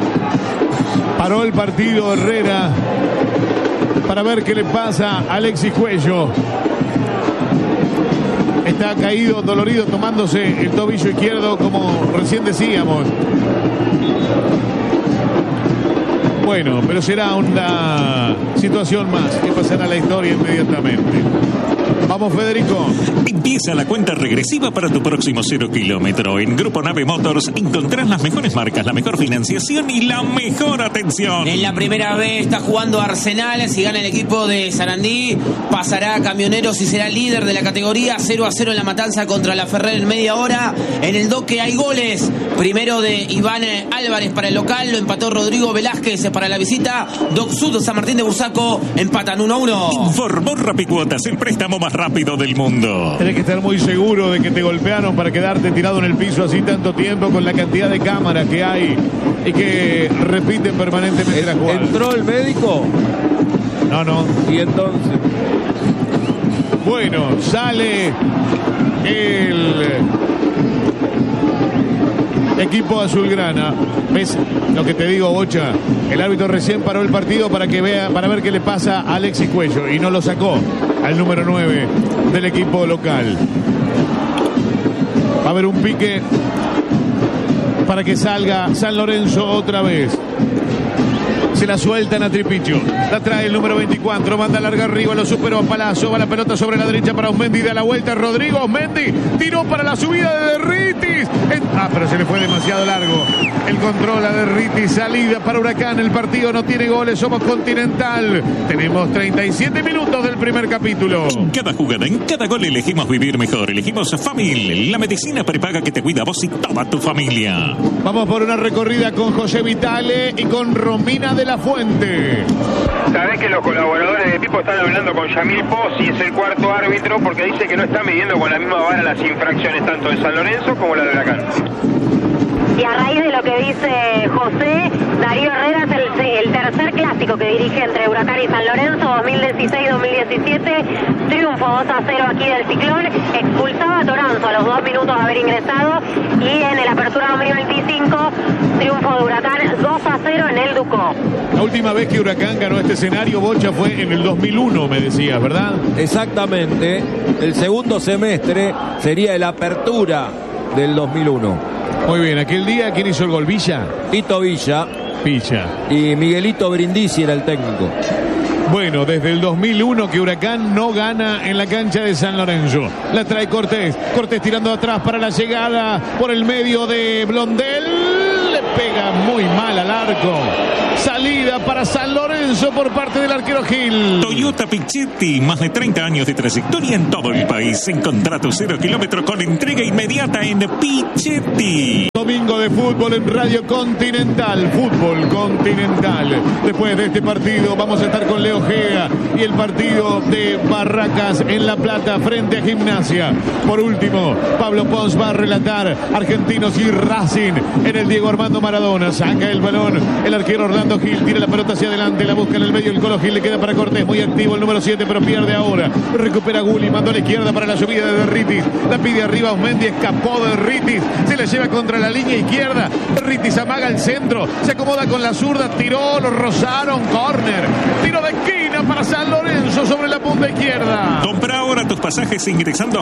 Speaker 2: paró el partido Herrera para ver qué le pasa a Alexis Cuello. Está caído, dolorido, tomándose el tobillo izquierdo, como recién decíamos. Bueno, pero será una situación más que pasará a la historia inmediatamente. Vamos, Federico.
Speaker 1: Empieza la cuenta regresiva para tu próximo 0 kilómetro. En Grupo Nave Motors encontrás las mejores marcas, la mejor financiación y la mejor atención.
Speaker 6: En la primera vez está jugando Arsenal. Si gana el equipo de Sarandí, pasará a Camioneros y será líder de la categoría. 0-0 en la Matanza contra la Ferrer en media hora. En el Doque hay goles. Primero de Iván Álvarez para el local. Lo empató Rodrigo Velázquez para la visita. Doc Sud, San Martín de Bursaco empatan 1-1.
Speaker 1: Informó Rapicuotas, el préstamo más rápido del mundo.
Speaker 2: Tenés que estar muy seguro de que te golpearon para quedarte tirado en el piso así tanto tiempo con la cantidad de cámaras que hay y que repiten permanentemente la jugada.
Speaker 5: ¿Entró el médico?
Speaker 2: No.
Speaker 5: Y entonces...
Speaker 2: Bueno, sale el equipo azulgrana. ¿Ves lo que te digo, Bocha? El árbitro recién paró el partido para ver qué le pasa a Alexis Cuello y no lo sacó al número 9 del equipo local. Va a haber un pique para que salga San Lorenzo otra vez. Se la sueltan a Tripicho. La trae el número 24. Manda larga arriba. Lo superó a Palazzo. Va la pelota sobre la derecha para Osmendi. Da la vuelta Rodrigo. Osmendi tiró para la subida de Derritis. Pero se le fue demasiado largo. El control a Derritis. Salida para Huracán. El partido no tiene goles. Somos Continental. Tenemos 37 minutos del primer capítulo.
Speaker 1: En cada jugada, en cada gol elegimos vivir mejor. Elegimos Famil, la medicina prepaga que te cuida a vos y toda tu familia.
Speaker 2: Vamos por una recorrida con José Vitale y con Romina de la Fuente.
Speaker 3: Sabés que los colaboradores de Pipo están hablando con Yamil Pozzi, es el cuarto árbitro, porque dice que no está midiendo con la misma vara las infracciones tanto de San Lorenzo como la de Huracán.
Speaker 4: Y a raíz de lo que dice José, Darío Herrera es el tercer clásico que dirige entre Huracán y San Lorenzo, 2016-2017, triunfo 2-0 aquí del Ciclón, expulsaba a Toranzo a los 2 minutos de haber ingresado, y en el Apertura 2025, triunfo de Huracán 2-0 en el Ducó.
Speaker 2: La última vez que Huracán ganó este escenario, Bocha, fue en el 2001, me decías, ¿verdad?
Speaker 5: Exactamente. El segundo semestre sería el Apertura del 2001.
Speaker 2: Muy bien, aquel día, ¿quién hizo el gol? ¿Villa?
Speaker 5: Tito Villa. Y Miguelito Brindisi era el técnico.
Speaker 2: Bueno, desde el 2001 que Huracán no gana en la cancha de San Lorenzo. La trae Cortés. Cortés tirando atrás para la llegada por el medio de Blondel. Le pega muy mal al arco. Salida para San Lorenzo por parte del arquero Gil.
Speaker 1: Toyota Pichetti, más de 30 años de trayectoria en todo el país. Encontrá tu 0 kilómetro con entrega inmediata en Pichetti.
Speaker 2: Domingo de fútbol en Radio Continental. Fútbol Continental. Después de este partido vamos a estar con Leo Gea y el partido de Barracas en La Plata frente a Gimnasia. Por último, Pablo Pons va a relatar Argentinos y Racing en el Diego Armando Maradona. Saca el balón el arquero Orlando Gil, tira la pelota hacia adelante, la busca en el medio el Colo Gil, le queda para Cortés, muy activo el número 7, pero pierde ahora. Recupera Gulli, mandó a la izquierda para la subida de Derritis, la pide arriba Osmendi, escapó de Derritis, se le lleva contra la línea izquierda. Derritis amaga el centro, se acomoda con la zurda, tiró, lo rozaron, córner, tiro de esquina para San Lorenzo sobre la punta izquierda.
Speaker 1: Compra ahora tus pasajes ingresando a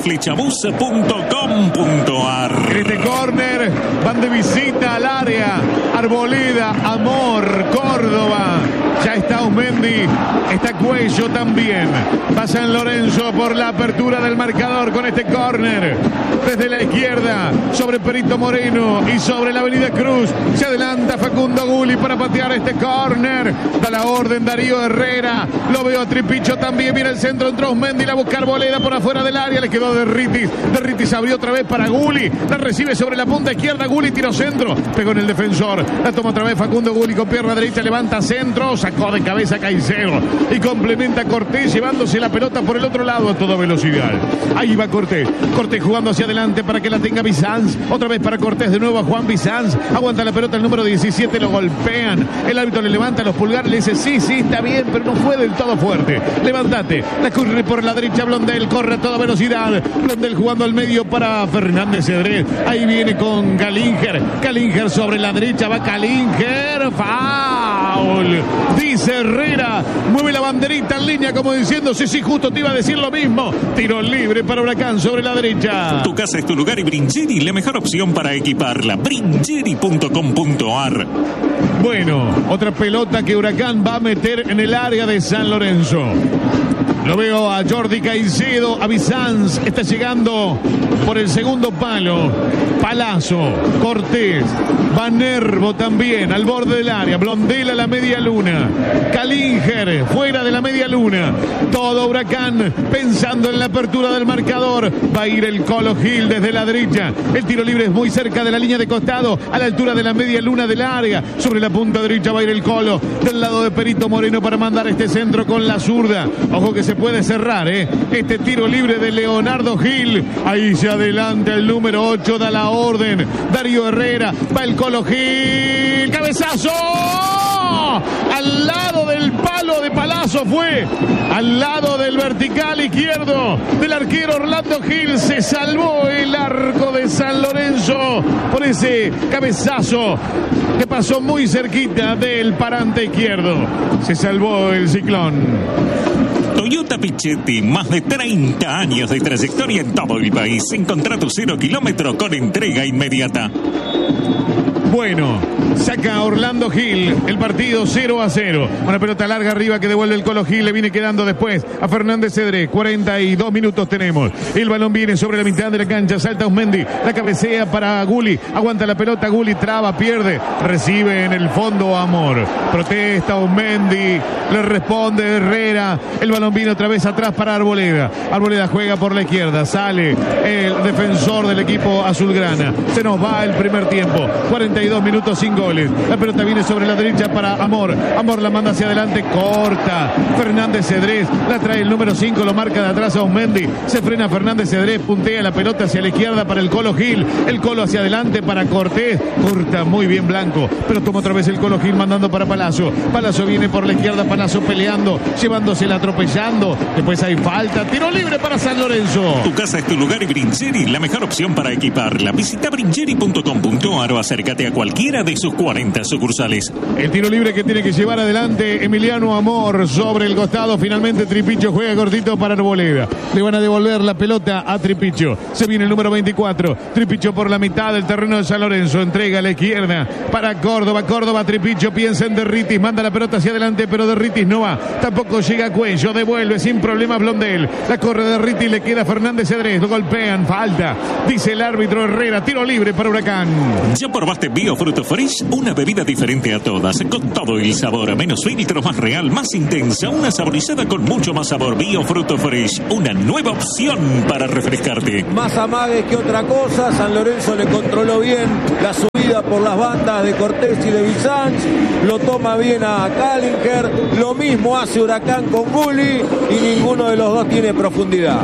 Speaker 1: flechabus.com.ar.
Speaker 2: En este córner van de visita al área Arboleda, Amor, Córdoba. Ya está Osmendi, está Cuello también. Va San Lorenzo por la apertura del marcador con este córner. Desde la izquierda, sobre Perito Moreno y sobre la Avenida Cruz. Se adelanta Facundo Gulli para patear este córner. Da la orden Darío Herrera. Lo veo a Tripicho también. Mira el centro, entró Osmendi, la busca Arboleda por afuera del área. Le quedó Derritis. Derritis abrió otra vez para Gulli. La recibe sobre la punta izquierda. Gulli tiró centro. Pegó en el defensor. La toma otra vez Facundo Gulli con pierna derecha. Levanta centro. Sacó de cabeza Caicedo. Y complementa Cortés llevándose la pelota por el otro lado a toda velocidad. Ahí va Cortés. Cortés jugando hacia adelante para que la tenga Bizanz. Otra vez para Cortés. De nuevo a Juan Bizanz. Aguanta la pelota el número 17. Lo golpean. El árbitro le levanta los pulgares. Le dice sí, está bien, pero no fue del todo fuerte. Levántate. La corre por la derecha Blondel. Corre a toda velocidad. Blondel jugando al medio para Fernández Cedrés. Ahí viene con Galinger. Galinger sobre la derecha. Va Galinger. Foul. Dice Herrera. Mueve la banderita en línea como diciendo sí, justo te iba a decir lo mismo. Tiro libre para Huracán sobre la derecha.
Speaker 1: Tu casa es tu lugar y Bringeri, la mejor opción para equiparla. Bringeri.com.ar.
Speaker 2: Bueno, otra pelota que Huracán va a meter en el área de San Lorenzo. Lo veo a Jordi Caicedo, a Bizanz, está llegando por el segundo palo. Palazzo, Cortés, Van Nervo también, al borde del área. Blondel a la media luna. Kalinger, fuera de la media luna. Todo Huracán pensando en la apertura del marcador. Va a ir el Colo Gil desde la derecha. El tiro libre es muy cerca de la línea de costado, a la altura de la media luna del área. Sobre la punta derecha va a ir el Colo, del lado de Perito Moreno, para mandar este centro con la zurda. Ojo que se puede cerrar, este tiro libre de Leonardo Gil. Ahí se adelanta el número 8, da la orden. Darío Herrera, va el Colo Gil. ¡Cabezazo! Al lado del palo de Palazzo fue. Al lado del vertical izquierdo del arquero Orlando Gil. Se salvó el arco de San Lorenzo por ese cabezazo que pasó muy cerquita del parante izquierdo. Se salvó el Ciclón.
Speaker 1: Toyota Pichetti, más de 30 años de trayectoria en todo el país. Encontrá tu 0 kilómetro con entrega inmediata.
Speaker 2: Bueno, saca Orlando Gil el partido 0-0. Una pelota larga arriba que devuelve el Colo Gil. Le viene quedando después a Fernández Cedrés. 42 minutos tenemos. El balón viene sobre la mitad de la cancha. Salta Osmendi. La cabecea para Gulli. Aguanta la pelota. Gulli traba, pierde. Recibe en el fondo Amor. Protesta Osmendi. Le responde Herrera. El balón viene otra vez atrás para Arboleda. Arboleda juega por la izquierda. Sale el defensor del equipo azulgrana. Se nos va el primer tiempo. 42 minutos sin goles. La pelota viene sobre la derecha para Amor. Amor la manda hacia adelante, corta. Fernández Cedrés la trae el número 5, lo marca de atrás a Osmendi. Se frena Fernández Cedrés, puntea la pelota hacia la izquierda para el Colo Gil. El Colo hacia adelante para Cortés. Corta muy bien Blanco, pero toma otra vez el Colo Gil mandando para Palazzo. Palazzo viene por la izquierda, Palazzo peleando, llevándosela, atropellando. Después hay falta. Tiro libre para San Lorenzo.
Speaker 1: Tu casa es tu lugar y Brincheri, la mejor opción para equiparla. Visita brincheri.com.ar o acércate a cualquiera de sus 40 sucursales.
Speaker 2: El tiro libre que tiene que llevar adelante Emiliano Amor sobre el costado. Finalmente Tripicho juega cortito para Arboleda. Le van a devolver la pelota a Tripicho. Se viene el número 24. Tripicho por la mitad del terreno de San Lorenzo. Entrega a la izquierda para Córdoba. Córdoba, Tripicho piensa en Derritis. Manda la pelota hacia adelante, pero Derritis no va. Tampoco llega a Cuello. Devuelve sin problemas Blondel. La corre Derritis, le queda Fernández Cedrés. Lo golpean. Falta. Dice el árbitro Herrera. Tiro libre para Huracán.
Speaker 1: ¿Ya probaste Bio Fruto Fresh? Una bebida diferente a todas, con todo el sabor, menos filtro, más real, más intensa, una saborizada con mucho más sabor. Bio Fruto Fresh, una nueva opción para refrescarte.
Speaker 5: Más amague que otra cosa. San Lorenzo le controló bien la subida por las bandas de Cortés y de Bizanz. Lo toma bien a Kalinger. Lo mismo hace Huracán con Gulli y ninguno de los dos tiene profundidad.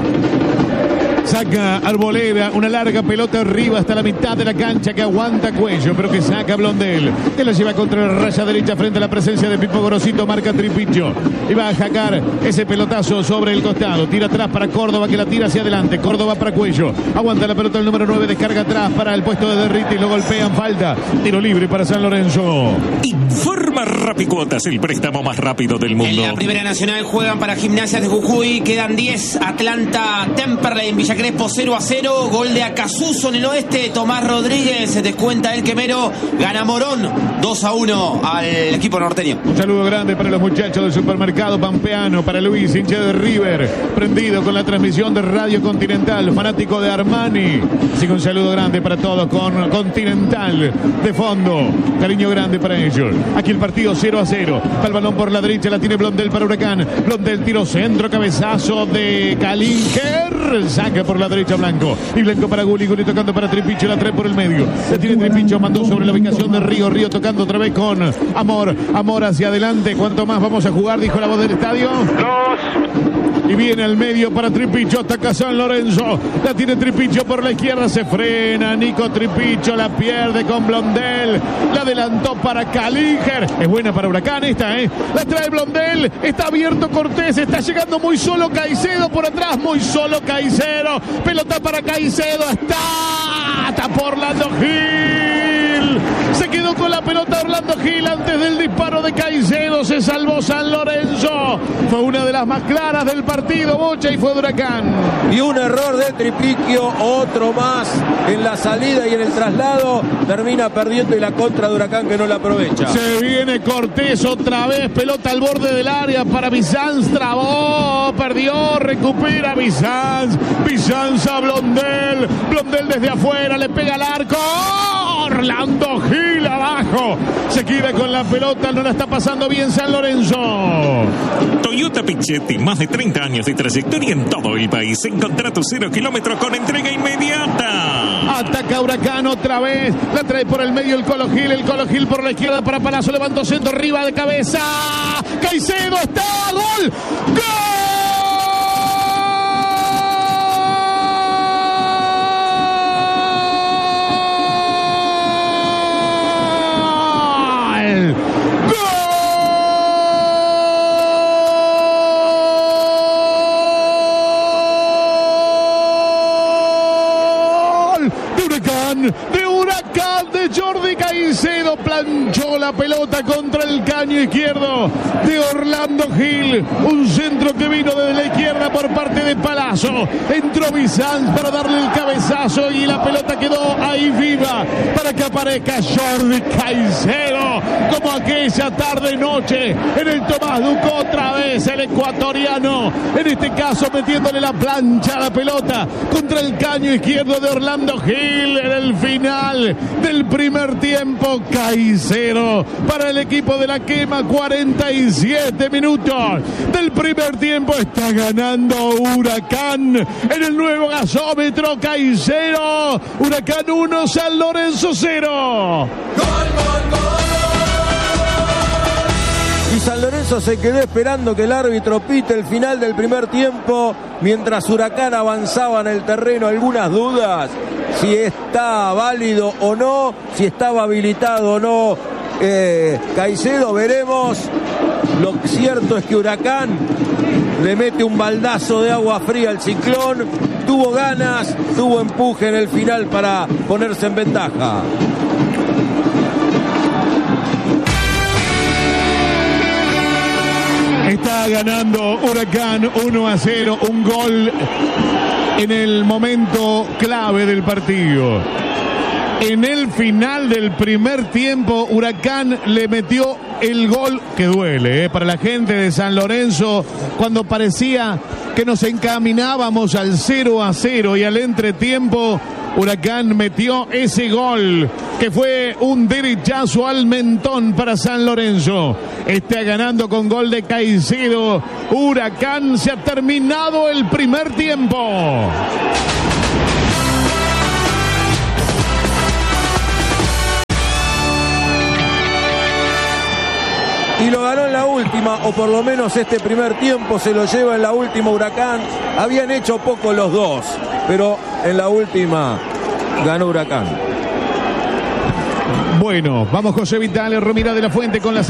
Speaker 2: Saca Arboleda, una larga pelota arriba hasta la mitad de la cancha que aguanta Cuello, pero que saca Blondel, que la lleva contra la raya derecha frente a la presencia de Pipo Gorosito, marca Tripicho y va a jacar ese pelotazo sobre el costado, tira atrás para Córdoba que la tira hacia adelante, Córdoba para Cuello, aguanta la pelota el número 9, descarga atrás para el puesto de Derritis, lo golpean, falta, tiro libre para San Lorenzo.
Speaker 1: Informa Rapicuotas, el préstamo más rápido del mundo.
Speaker 6: En la Primera Nacional juegan para Gimnasia de Jujuy, quedan 10, Atlanta Temperley en Villa Crespo 0-0, gol de Acasuso en el oeste, Tomás Rodríguez, se descuenta el quemero, gana Morón 2-1 al equipo norteño.
Speaker 2: Un saludo grande para los muchachos del supermercado Pampeano, para Luis, hincha de River, prendido con la transmisión de Radio Continental, fanático de Armani. Así que un saludo grande para todos con Continental de fondo, cariño grande para ellos. Aquí el partido 0-0, va el balón por la derecha, la tiene Blondel para Huracán, Blondel tiro centro, cabezazo de Kalinger, saca por la derecha Blanco, y Blanco para Gulli, Gulli tocando para Tripicho, la trae por el medio, la tiene Tripicho, mandó sobre la ubicación de Río, Río tocando otra vez con Amor, Amor hacia adelante, ¿cuánto más vamos a jugar? Dijo la voz del estadio.
Speaker 3: 2.
Speaker 2: Y viene al medio para Tripicho, ataca San Lorenzo, la tiene Tripicho por la izquierda, se frena Nico Tripicho, la pierde con Blondel, la adelantó para Kalinger, es buena para Huracán esta, la trae Blondel, está abierto Cortés, está llegando muy solo Caicedo por atrás, muy solo Caicedo, pelota para Caicedo, está por Orlando Gil, se quedó con la pelota pelota Orlando Gil antes del disparo de Caicedo. Se salvó San Lorenzo. Fue una de las más claras del partido, Bocha, y fue de Huracán.
Speaker 5: Y un error de Tripiquio, otro más en la salida y en el traslado. Termina perdiendo y la contra de Huracán que no la aprovecha.
Speaker 2: Se viene Cortés otra vez. Pelota al borde del área para Bizanz. Trabó, perdió, recupera Bizanz. Bizanz a Blondel. Blondel desde afuera, le pega al arco. Orlando Gil abajo. Se queda con la pelota, no la está pasando bien San Lorenzo.
Speaker 1: Toyota Pichetti, más de 30 años de trayectoria en todo el país. En contrato 0 kilómetros con entrega inmediata.
Speaker 2: Ataca Huracán otra vez. La trae por el medio el Colo Gil por la izquierda para Palazzo. Levantó centro arriba de cabeza. Caicedo está. ¡Gol! ¡Gol! De Huracán, de Jordi Caicedo, planchó la pelota contra el caño izquierdo de Orlando Gil. Un centro que vino desde la izquierda por parte de Palazzo. Entró Bizanz para darle el cabezazo y la pelota quedó ahí viva para que aparezca Jordi Caicedo, como aquella tarde-noche en el Tomás Duco. Otra vez el ecuatoriano, en este caso metiéndole la plancha a la pelota contra el caño izquierdo de Orlando Gil. En el final del primer tiempo, Caicedo para el equipo de la Quema. 47 minutos del primer tiempo, está ganando Huracán en el nuevo gasómetro. Caicedo, Huracán 1, San Lorenzo 0.
Speaker 5: Y San Lorenzo se quedó esperando que el árbitro pite el final del primer tiempo, mientras Huracán avanzaba en el terreno. Algunas dudas si está válido o no, si estaba habilitado o no Caicedo, veremos. Lo cierto es que Huracán le mete un baldazo de agua fría al Ciclón. Tuvo ganas, tuvo empuje en el final para ponerse en ventaja.
Speaker 2: Está ganando Huracán 1-0, un gol en el momento clave del partido. En el final del primer tiempo, Huracán le metió el gol que duele para la gente de San Lorenzo, cuando parecía que nos encaminábamos al 0-0 y al entretiempo. Huracán metió ese gol que fue un derechazo al mentón para San Lorenzo. Está ganando con gol de Caicedo. Huracán, se ha terminado el primer tiempo.
Speaker 5: Y lo ganó en la última, o por lo menos este primer tiempo se lo lleva en la última Huracán. Habían hecho poco los dos, pero en la última ganó Huracán.
Speaker 2: Bueno, vamos José Vitale, Romina de la Fuente con la